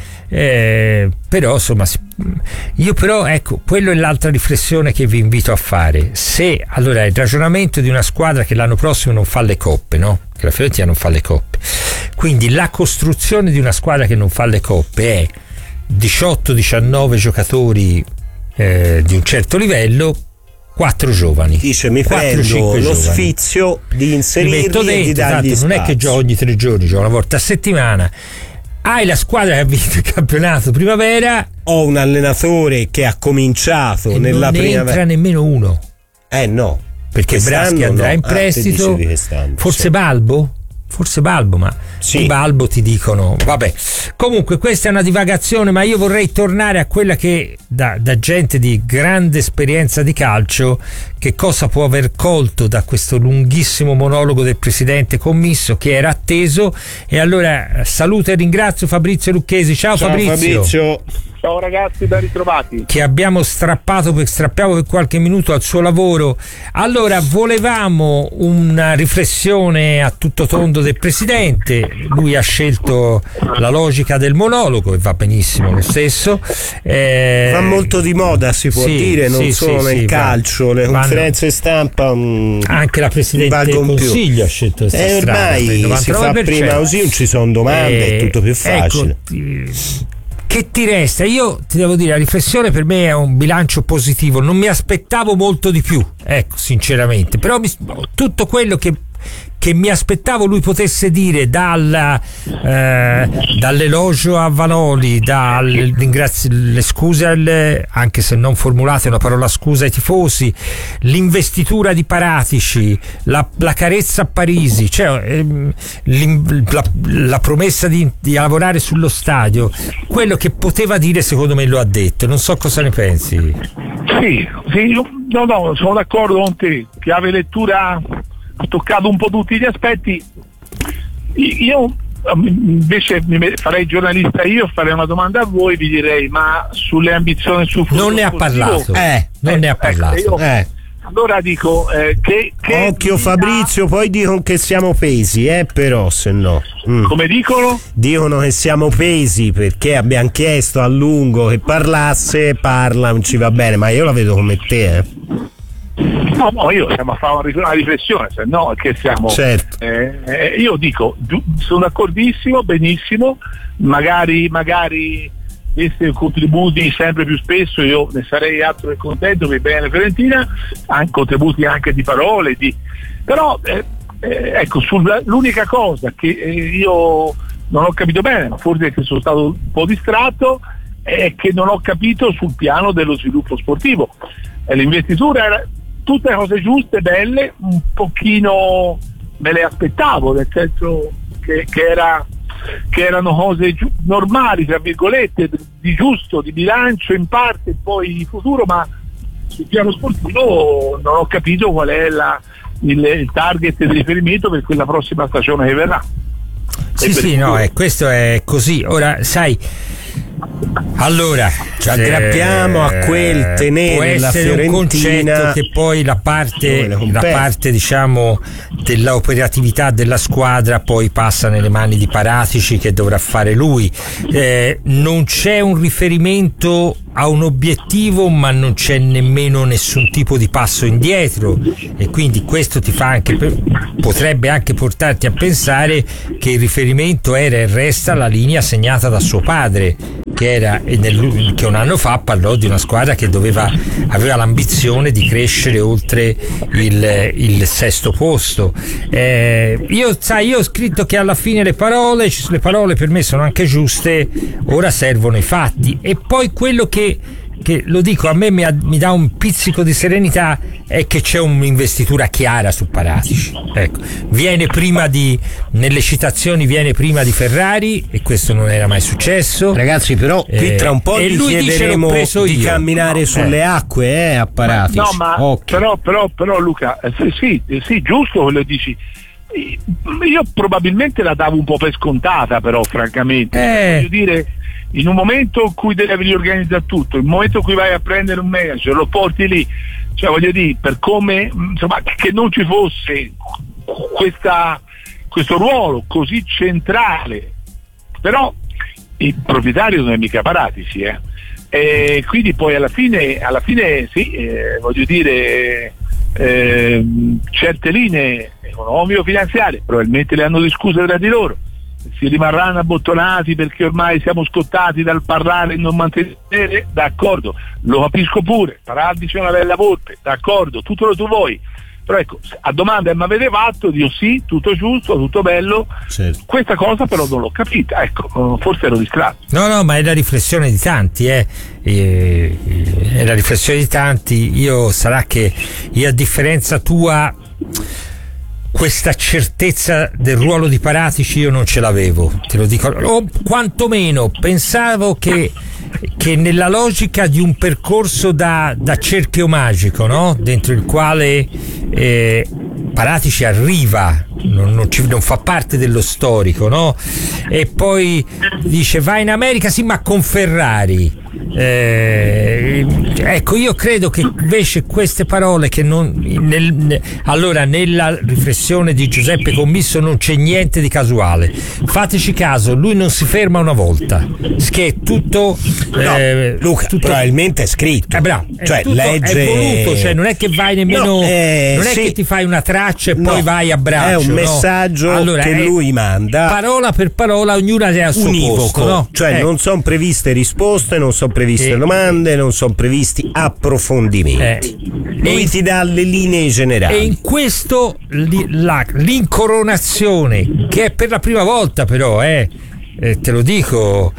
eh, però insomma si- io però ecco, quello è l'altra riflessione che vi invito a fare. Se allora il ragionamento di una squadra che l'anno prossimo non fa le coppe, no? Che la Fiorentina non fa le coppe, quindi la costruzione di una squadra che non fa le coppe è diciotto diciannove giocatori eh, di un certo livello, quattro giovani. Dice mi quattro, prendo cinque lo giovani. sfizio di Li inserirli metto e di dentro, dargli tanto non è che spazio. gioco ogni tre giorni, gioco una volta a settimana. Hai la squadra che ha vinto il campionato primavera, Ho un allenatore che ha cominciato e nella non ne primavera. entra nemmeno uno, Eh no, perché quest'anno Braschi andrà no. in Ah, te prestito, dicevi quest'anno, forse sì. Balbo? Forse Balbo, ma Sì. di Balbo ti dicono vabbè. Comunque questa è una divagazione, ma io vorrei tornare a quella che da, da gente di grande esperienza di calcio, che cosa può aver colto da questo lunghissimo monologo del presidente Commisso, che era atteso. E allora saluto e ringrazio Fabrizio Lucchesi. Ciao, Ciao Fabrizio. Fabrizio. Ciao ragazzi, ben ritrovati. Che abbiamo strappato per, strappiamo per qualche minuto al suo lavoro. Allora, volevamo una riflessione a tutto tondo del presidente. Lui ha scelto la logica del monologo e va benissimo lo stesso. Eh, Va molto di moda, si può sì, dire, non sì, solo sì, nel sì, calcio, va- le vanno- conferenze stampa. mh, Anche la Presidente del valgono più. Consiglio ha scelto questa E strada. per il ormai si fa novantanove per cento. prima così, non ci sono domande, Eh, è tutto più facile. ecco, ti- che ti resta? Io ti devo dire, la riflessione per me è un bilancio positivo, non mi aspettavo molto di più, ecco, sinceramente, però mi- tutto quello che che mi aspettavo lui potesse dire, dal, eh, dall'elogio a Vanoli, dalle le scuse alle, anche se non formulate una parola scusa ai tifosi, l'investitura di Paratici, la, la carezza a Parisi, cioè ehm, l'im- la, la promessa di, di lavorare sullo stadio, quello che poteva dire secondo me lo ha detto. Non so cosa ne pensi. Sì, sì, io- no, no, sono d'accordo con te. Chiave lettura ha toccato un po' tutti gli aspetti. I- Io invece mi me- farei giornalista io, farei una domanda a voi, vi direi, ma sulle ambizioni sul futuro Non ne ha sportivo- parlato. Eh, non ne ha ecco, parlato. io- Eh. Allora dico eh, che, che Occhio mi Fabrizio, poi dicono che siamo pesi, eh, però se no. Mm. Come dicono? Dicono che siamo pesi perché abbiamo chiesto a lungo che parlasse, parla, non ci va bene, ma io la vedo come te, eh. No, no, io siamo a fare una rif- una riflessione, se no che siamo. Certo. Eh, eh, io dico, giu- sono d'accordissimo, benissimo, magari, magari questi contributi sempre più spesso, io ne sarei altro che contento per il bene della Fiorentina, anche contributi anche di parole, di... però eh, eh, ecco, sulla, l'unica cosa che eh, io non ho capito bene, ma forse che sono stato un po' distratto, è che non ho capito sul piano dello sviluppo sportivo. Eh, l'investitura era tutte cose giuste, belle, un pochino me le aspettavo, nel senso che, che, era, che erano cose giu- normali, tra virgolette, di giusto, di bilancio in parte, poi di futuro, ma sul piano sportivo non ho capito qual è la, il, il target di riferimento per quella prossima stagione che verrà. Sì, sì, no, eh, questo è così. Ora, sai, allora ci aggrappiamo a quel tenere può la essere Fiorentina, un concetto che poi la parte, la parte diciamo dell'operatività della squadra poi passa nelle mani di Paratici, che dovrà fare lui. Eh, non c'è un riferimento a un obiettivo, ma non c'è nemmeno nessun tipo di passo indietro, e quindi questo ti fa anche potrebbe anche portarti a pensare che il riferimento era e resta la linea segnata da suo padre, che era nel, che un anno fa parlò di una squadra che doveva aveva l'ambizione di crescere oltre il, il sesto posto. Eh, io sai io ho scritto che alla fine le parole le parole per me sono anche giuste, ora servono i fatti, e poi quello che che lo dico a me mi, ha, mi dà un pizzico di serenità è che c'è un'investitura chiara su Paratici. Ecco, viene prima di nelle citazioni viene prima di Ferrari, e questo non era mai successo, ragazzi, però qui eh, tra un po' gli chiederemo di io. camminare sulle eh. acque eh, a Paratici. No, ma okay. però, però, però Luca, eh, sì, sì, sì, giusto quello che dici. Io probabilmente la davo un po' per scontata, però francamente eh. voglio dire, in un momento in cui devi riorganizzare tutto, in un momento in cui vai a prendere un manager, lo porti lì, cioè voglio dire, per come insomma che non ci fosse questa, questo ruolo così centrale, però il proprietario non è mica Paratici, eh. E quindi poi alla fine alla fine sì, eh, voglio dire, eh, certe linee economico-finanziarie probabilmente le hanno discusse tra di loro, si rimarranno abbottonati perché ormai siamo scottati dal parlare e non mantenere, d'accordo, lo capisco pure, Paratici è una bella volpe, d'accordo, tutto lo tu vuoi, però ecco, a domanda che mi avete fatto, dico sì, tutto giusto, tutto bello, certo. Questa cosa però non l'ho capita, ecco, forse ero distratto. No, no, ma è la riflessione di tanti, eh. È la riflessione di tanti. Io sarà che io, a differenza tua, questa certezza del ruolo di Paratici io non ce l'avevo, te lo dico, o quantomeno pensavo che, che nella logica di un percorso da, da cerchio magico, no? Dentro il quale eh, Paratici arriva, non, non, ci, non fa parte dello storico, no? E poi dice va in America, sì, ma con Ferrari. Eh, ecco, io credo che invece queste parole che non nel, ne, allora nella riflessione di Giuseppe Commisso non c'è niente di casuale, fateci caso, lui non si ferma una volta, che è tutto no, eh, Luca tutto, probabilmente è scritto, eh, bravo, cioè è tutto, legge, è voluto, cioè non è che vai nemmeno no, eh, non è sì. che ti fai una traccia e poi no, vai a braccio, è un no? messaggio allora, che lui manda parola per parola, ognuna è al suo univoco, posto, no? Cioè eh. non sono previste risposte, non sono previste eh. domande, non sono previsti approfondimenti, eh. lui e, ti dà le linee generali, e in questo li, la, l'incoronazione, che è per la prima volta però eh, eh, te lo dico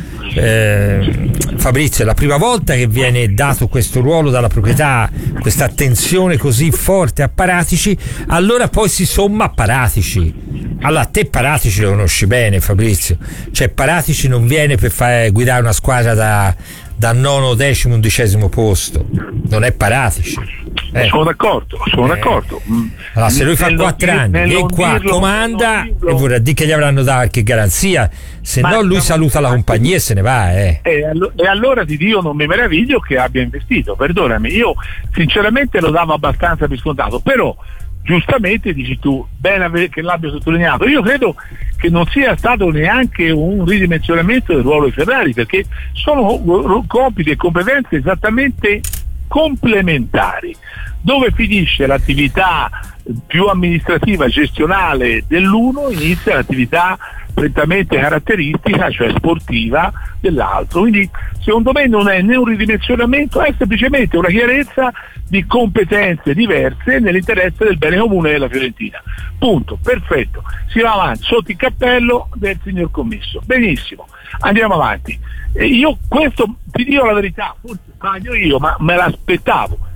eh, Fabrizio, è la prima volta che viene dato questo ruolo dalla proprietà, questa attenzione così forte a Paratici, allora poi si somma a Paratici. Allora te Paratici lo conosci bene, Fabrizio, cioè Paratici non viene per fare, guidare una squadra da da nono, decimo, undicesimo posto, non è Paratici. Eh. Sono d'accordo, sono eh. d'accordo. Allora, se lui fa quattro anni e qua dirlo, comanda, e vorrà dire che gli avranno dato qualche garanzia, se ma no lui saluta la compagnia e se ne va. Eh. E, allo- e allora di Dio non mi meraviglio che abbia investito, perdonami, io sinceramente lo davo abbastanza per scontato, però giustamente dici tu, bene che l'abbia sottolineato, io credo che non sia stato neanche un ridimensionamento del ruolo di Ferrari, perché sono compiti e competenze esattamente complementari. Dove finisce l'attività più amministrativa, gestionale dell'uno, inizia l'attività prettamente caratteristica, cioè sportiva, dell'altro. Quindi secondo me non è né un ridimensionamento, è semplicemente una chiarezza di competenze diverse nell'interesse del bene comune della Fiorentina. Punto, perfetto. Si va avanti sotto il cappello del signor Commisso. Benissimo, andiamo avanti. E io questo, ti dico la verità, forse sbaglio io, ma me l'aspettavo.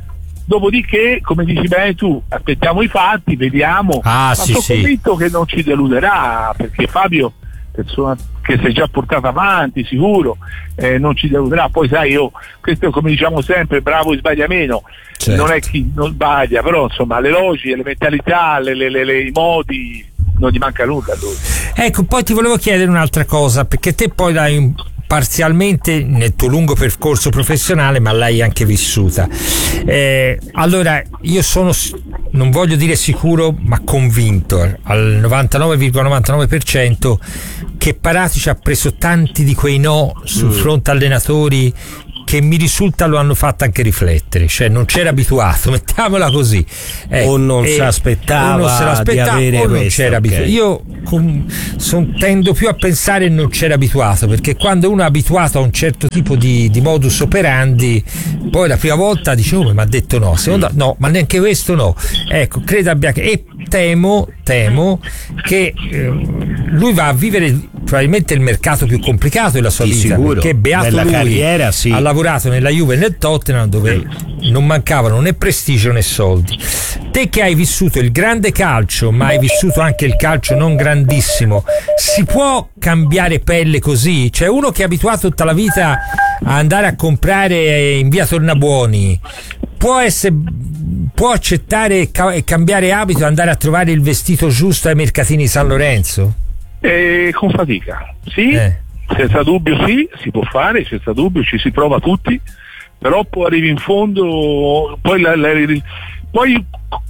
Dopodiché, come dici bene tu, aspettiamo i fatti, vediamo, ah, ma sì, sono sì. convinto che non ci deluderà, perché Fabio, persona che si è già portato avanti, sicuro, eh, non ci deluderà. Poi sai, io, questo è come diciamo sempre, bravo e sbaglia meno, certo. Non è chi non sbaglia, però insomma le logiche, le mentalità, le, le, le, le, i modi, non gli manca nulla a lui. Ecco, poi ti volevo chiedere un'altra cosa, perché te poi l'hai un parzialmente nel tuo lungo percorso professionale, ma l'hai anche vissuta. Eh, allora, io sono, non voglio dire sicuro, ma convinto al novantanove virgola novantanove per cento che Paratici ha preso tanti di quei no sul mm. fronte allenatori che mi risulta lo hanno fatto anche riflettere, cioè non c'era abituato, mettiamola così, eh, o non si aspettava, o non se l'aspettava, di avere o non questo, c'era okay. abituato. Io com, son, tendo più a pensare non c'era abituato, perché quando uno è abituato a un certo tipo di, di modus operandi, poi la prima volta dice oh, mi ha detto no, seconda no, ma neanche questo no, ecco, credo abbia, e temo temo che eh, lui va a vivere probabilmente il mercato più complicato della sua di vita, sicuro. perché beato Nella lui carriera, sì. ha lavorato nella Juve e nel Tottenham, dove non mancavano né prestigio né soldi. Te che hai vissuto il grande calcio, ma hai vissuto anche il calcio non grandissimo, si può cambiare pelle così? Cioè, uno che è abituato tutta la vita a andare a comprare in via Tornabuoni può essere può accettare e cambiare abito e andare a trovare il vestito giusto ai mercatini San Lorenzo? Eh, con fatica, sì, eh. senza dubbio sì, si può fare, senza dubbio ci si prova tutti, però poi arrivi in fondo, poi, la, la, poi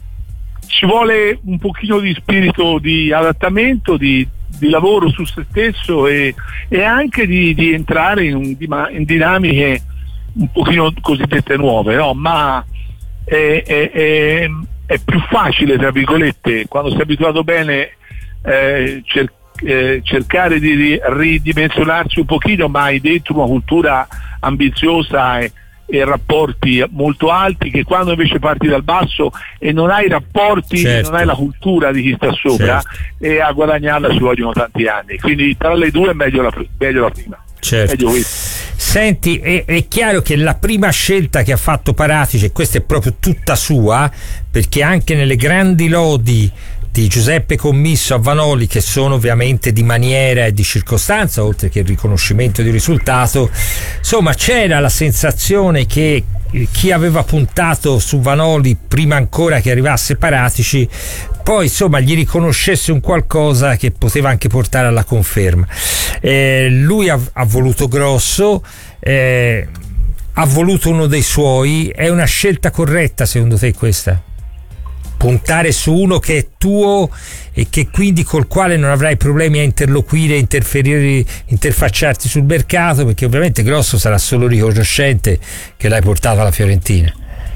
ci vuole un pochino di spirito di adattamento, di, di lavoro su se stesso e, e anche di, di entrare in, in dinamiche un pochino cosiddette nuove, no? Ma è, è, è, è più facile, tra virgolette, quando sei abituato bene, eh, cer- eh, cercare di ridimensionarsi un pochino, ma hai dentro una cultura ambiziosa e, e rapporti molto alti, che quando invece parti dal basso e non hai rapporti, certo. non hai la cultura di chi sta sopra, certo. e a guadagnarla ci vogliono tanti anni, quindi tra le due è meglio la, meglio la prima. Certo. Senti, è, è chiaro che la prima scelta che ha fatto Paratici, e questa è proprio tutta sua, perché anche nelle grandi lodi di Giuseppe Commisso a Vanoli, che sono ovviamente di maniera e di circostanza, oltre che il riconoscimento di risultato, insomma c'era la sensazione che chi aveva puntato su Vanoli prima ancora che arrivasse Paratici poi insomma gli riconoscesse un qualcosa che poteva anche portare alla conferma. Eh, lui ha, ha voluto grosso, eh, ha voluto uno dei suoi. È una scelta corretta secondo te questa? Puntare su uno che è tuo e che quindi col quale non avrai problemi a interloquire, interferire, interfacciarti sul mercato, perché ovviamente Grosso sarà solo riconoscente che l'hai portato alla Fiorentina.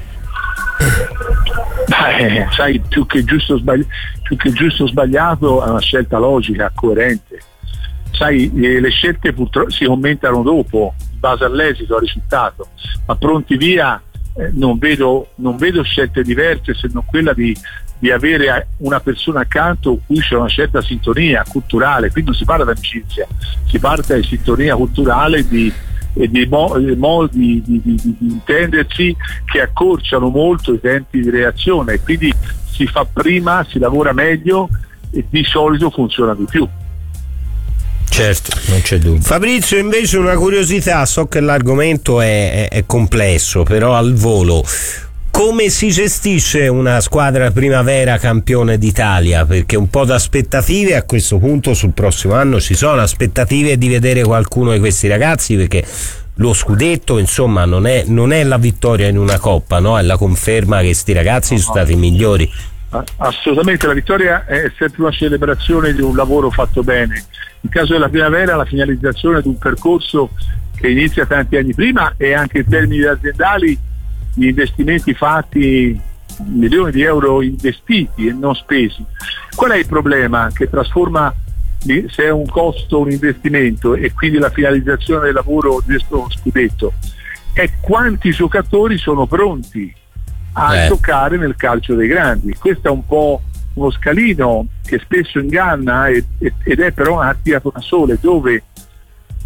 Eh, sai, più che giusto sbagli- più che giusto sbagliato è una scelta logica, coerente. Sai, eh, le scelte purtroppo si commentano dopo, in base all'esito, al risultato, ma pronti via eh, non vedo non vedo scelte diverse se non quella di, di avere una persona accanto con cui c'è una certa sintonia culturale. Quindi non si parla di amicizia, si parla di sintonia culturale, di e di modi di, di, di, di intendersi che accorciano molto i tempi di reazione, quindi si fa prima, si lavora meglio e di solito funziona di più. Certo, non c'è dubbio. Fabrizio, invece una curiosità, so che l'argomento è, è, è complesso, però al volo, come si gestisce una squadra primavera campione d'Italia? Perché un po' di aspettative a questo punto sul prossimo anno ci sono, aspettative di vedere qualcuno di questi ragazzi, perché lo scudetto insomma non è, non è la vittoria in una coppa, no? È la conferma che questi ragazzi sono stati i migliori. Assolutamente, la vittoria è sempre una celebrazione di un lavoro fatto bene. In caso della primavera la finalizzazione di un percorso che inizia tanti anni prima, e anche in termini aziendali gli investimenti fatti, milioni di euro investiti e non spesi. Qual è il problema che trasforma, se è un costo, un investimento, e quindi la finalizzazione del lavoro di questo scudetto? È quanti giocatori sono pronti a eh. giocare nel calcio dei grandi. Questo è un po' uno scalino che spesso inganna ed è però una tiratura sola, dove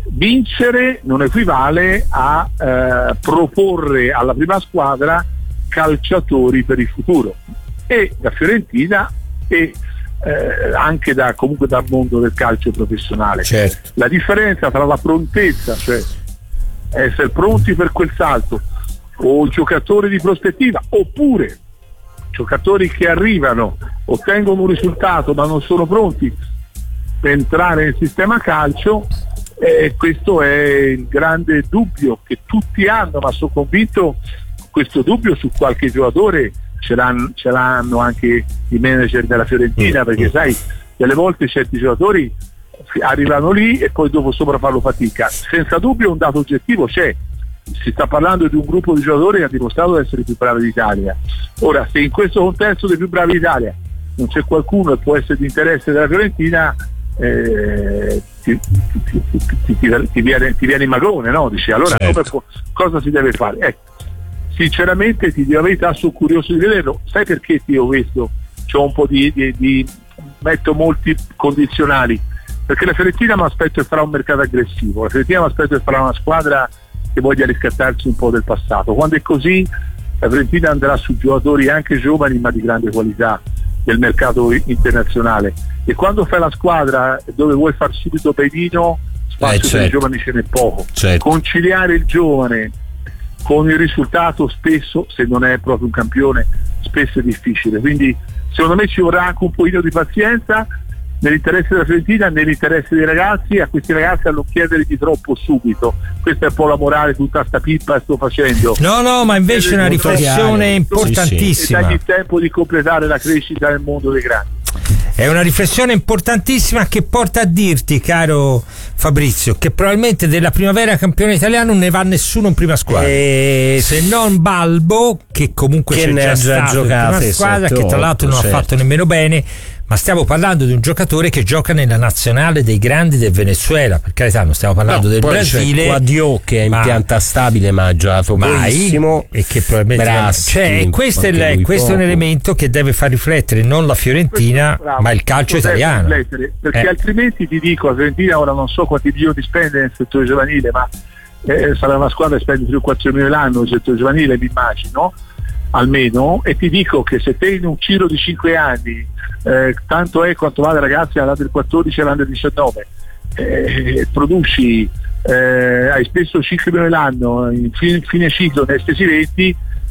vincere non equivale a eh, proporre alla prima squadra calciatori per il futuro, e da Fiorentina e eh, anche da, comunque dal mondo del calcio professionale. Certo. La differenza tra la prontezza, cioè essere pronti per quel salto, o giocatori di prospettiva, oppure giocatori che arrivano, ottengono un risultato ma non sono pronti per entrare nel sistema calcio, eh, questo è il grande dubbio che tutti hanno, ma sono convinto questo dubbio su qualche giocatore ce l'hanno, ce l'hanno anche i manager della Fiorentina, perché sai, delle volte certi giocatori arrivano lì e poi dopo sopra fanno fatica. Senza dubbio un dato oggettivo c'è, si sta parlando di un gruppo di giocatori che ha dimostrato di essere i più bravi d'Italia. Ora, se in questo contesto dei più bravi d'Italia non c'è qualcuno che può essere di interesse della Fiorentina, eh, ti, ti, ti, ti, ti, ti, viene, ti viene in magone, no? Dici, allora certo. come, cosa si deve fare? Ecco, sinceramente ti dico la verità, sono curioso di vederlo. Sai perché ti ho visto? C'ho un po' di, di, di metto molti condizionali, perché la Fiorentina mi aspetto che farà un mercato aggressivo, la Fiorentina mi aspetto che farà una squadra che voglia riscattarsi un po' del passato. Quando è così, la Fiorentina andrà su giocatori anche giovani ma di grande qualità del mercato internazionale, e quando fai la squadra dove vuoi far subito benino, spazio eh, certo. per i giovani ce n'è poco. Certo. Conciliare il giovane con il risultato spesso, se non è proprio un campione, spesso è difficile, quindi secondo me ci vorrà anche un pochino di pazienza nell'interesse della Fiorentina, nell'interesse dei ragazzi, a questi ragazzi a non chiedere di troppo subito. Questa è un po' la morale, tutta sta pippa che sto facendo. No, no, ma invece è una riflessione importantissima. E dagli il tempo di completare la crescita nel mondo dei grandi. È una riflessione importantissima che porta a dirti, caro Fabrizio, che probabilmente della primavera campione italiano non ne va nessuno in prima squadra, e... se non Balbo, che comunque che c'è già, già stato in prima squadra, che tra l'altro non certo. ha fatto nemmeno bene. Ma stiamo parlando di un giocatore che gioca nella nazionale dei grandi del Venezuela, per carità, non stiamo parlando no, del poi Brasile. C'è Quadio che è in pianta stabile ma ha giocato pochissimo, e che probabilmente Braschi, cioè, questo, è, il, questo è un elemento che deve far riflettere non la Fiorentina questo, ma il calcio italiano, perché eh. altrimenti ti dico, la Fiorentina ora non so quanti milioni spende nel settore giovanile, ma eh, sarà una squadra che spende tre o quattro milioni l'anno nel settore giovanile, mi immagino, almeno, e ti dico che se te in un giro di cinque anni Eh, tanto è quanto vale ragazzi all'Under quattordici e all'Under diciannove, eh, produci, eh, hai speso cinque milioni l'anno in fine, fine ciclo nei stessi venti,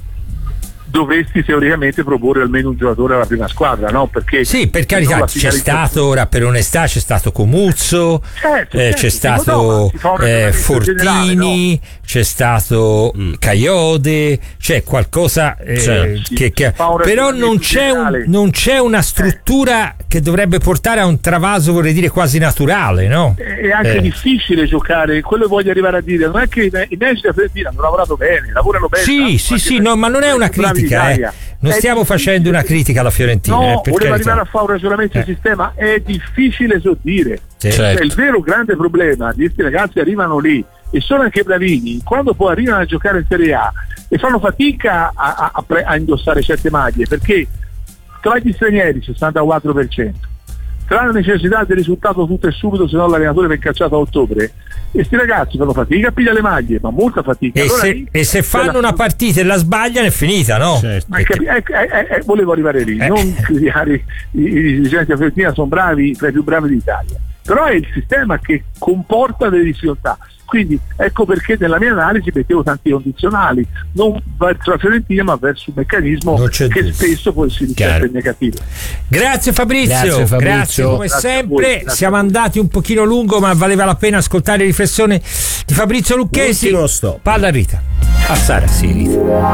dovresti teoricamente proporre almeno un giocatore alla prima squadra, no? Perché sì, per carità, c'è stato ora per onestà c'è stato Comuzzo, certo, eh, certo, c'è stato no, eh, Fortini, generale, no? C'è stato mm. Caiode, c'è qualcosa eh, certo. che, che però non c'è, un, non c'è una struttura eh. che dovrebbe portare a un travaso, vorrei dire quasi naturale, no? È anche eh. difficile giocare, quello che voglio arrivare a dire, non è che i Messi da Fiorentina hanno lavorato bene, lavorano bene. Sì, tanto, sì, sì, no, ma non è una critica. Eh. Non stiamo facendo una critica alla Fiorentina. No, eh, volevo arrivare a fare un ragionamento eh. sul sistema, è difficile so dire. Sì, cioè, certo. il vero grande problema di questi ragazzi arrivano lì e sono anche bravini, quando poi arrivano a giocare in Serie A e fanno fatica a, a, a, pre- a indossare certe maglie, perché tra gli stranieri sessantaquattro per cento, tra la necessità del risultato tutto e subito, se no l'allenatore viene cacciato a ottobre, e questi ragazzi fanno fatica a pigliare le maglie, ma molta fatica. E, allora se, lì, e se fanno la... una partita e la sbagliano è finita, no? Certo. Ma capi- eh, eh, eh, volevo arrivare lì, eh. non criticare i, i dirigenti a Fiorentina, sono bravi, tra i più bravi d'Italia, però è il sistema che comporta delle difficoltà. Quindi ecco perché nella mia analisi mettevo tanti condizionali, non verso la Fiorentina ma verso un meccanismo che dubbio. spesso può essere in negativo. Grazie Fabrizio, grazie, Fabrizio. grazie come grazie sempre, voi, siamo andati un pochino lungo ma valeva la pena ascoltare le riflessioni di Fabrizio Lucchesi. Palla a Rita. A Sara, sì, Rita.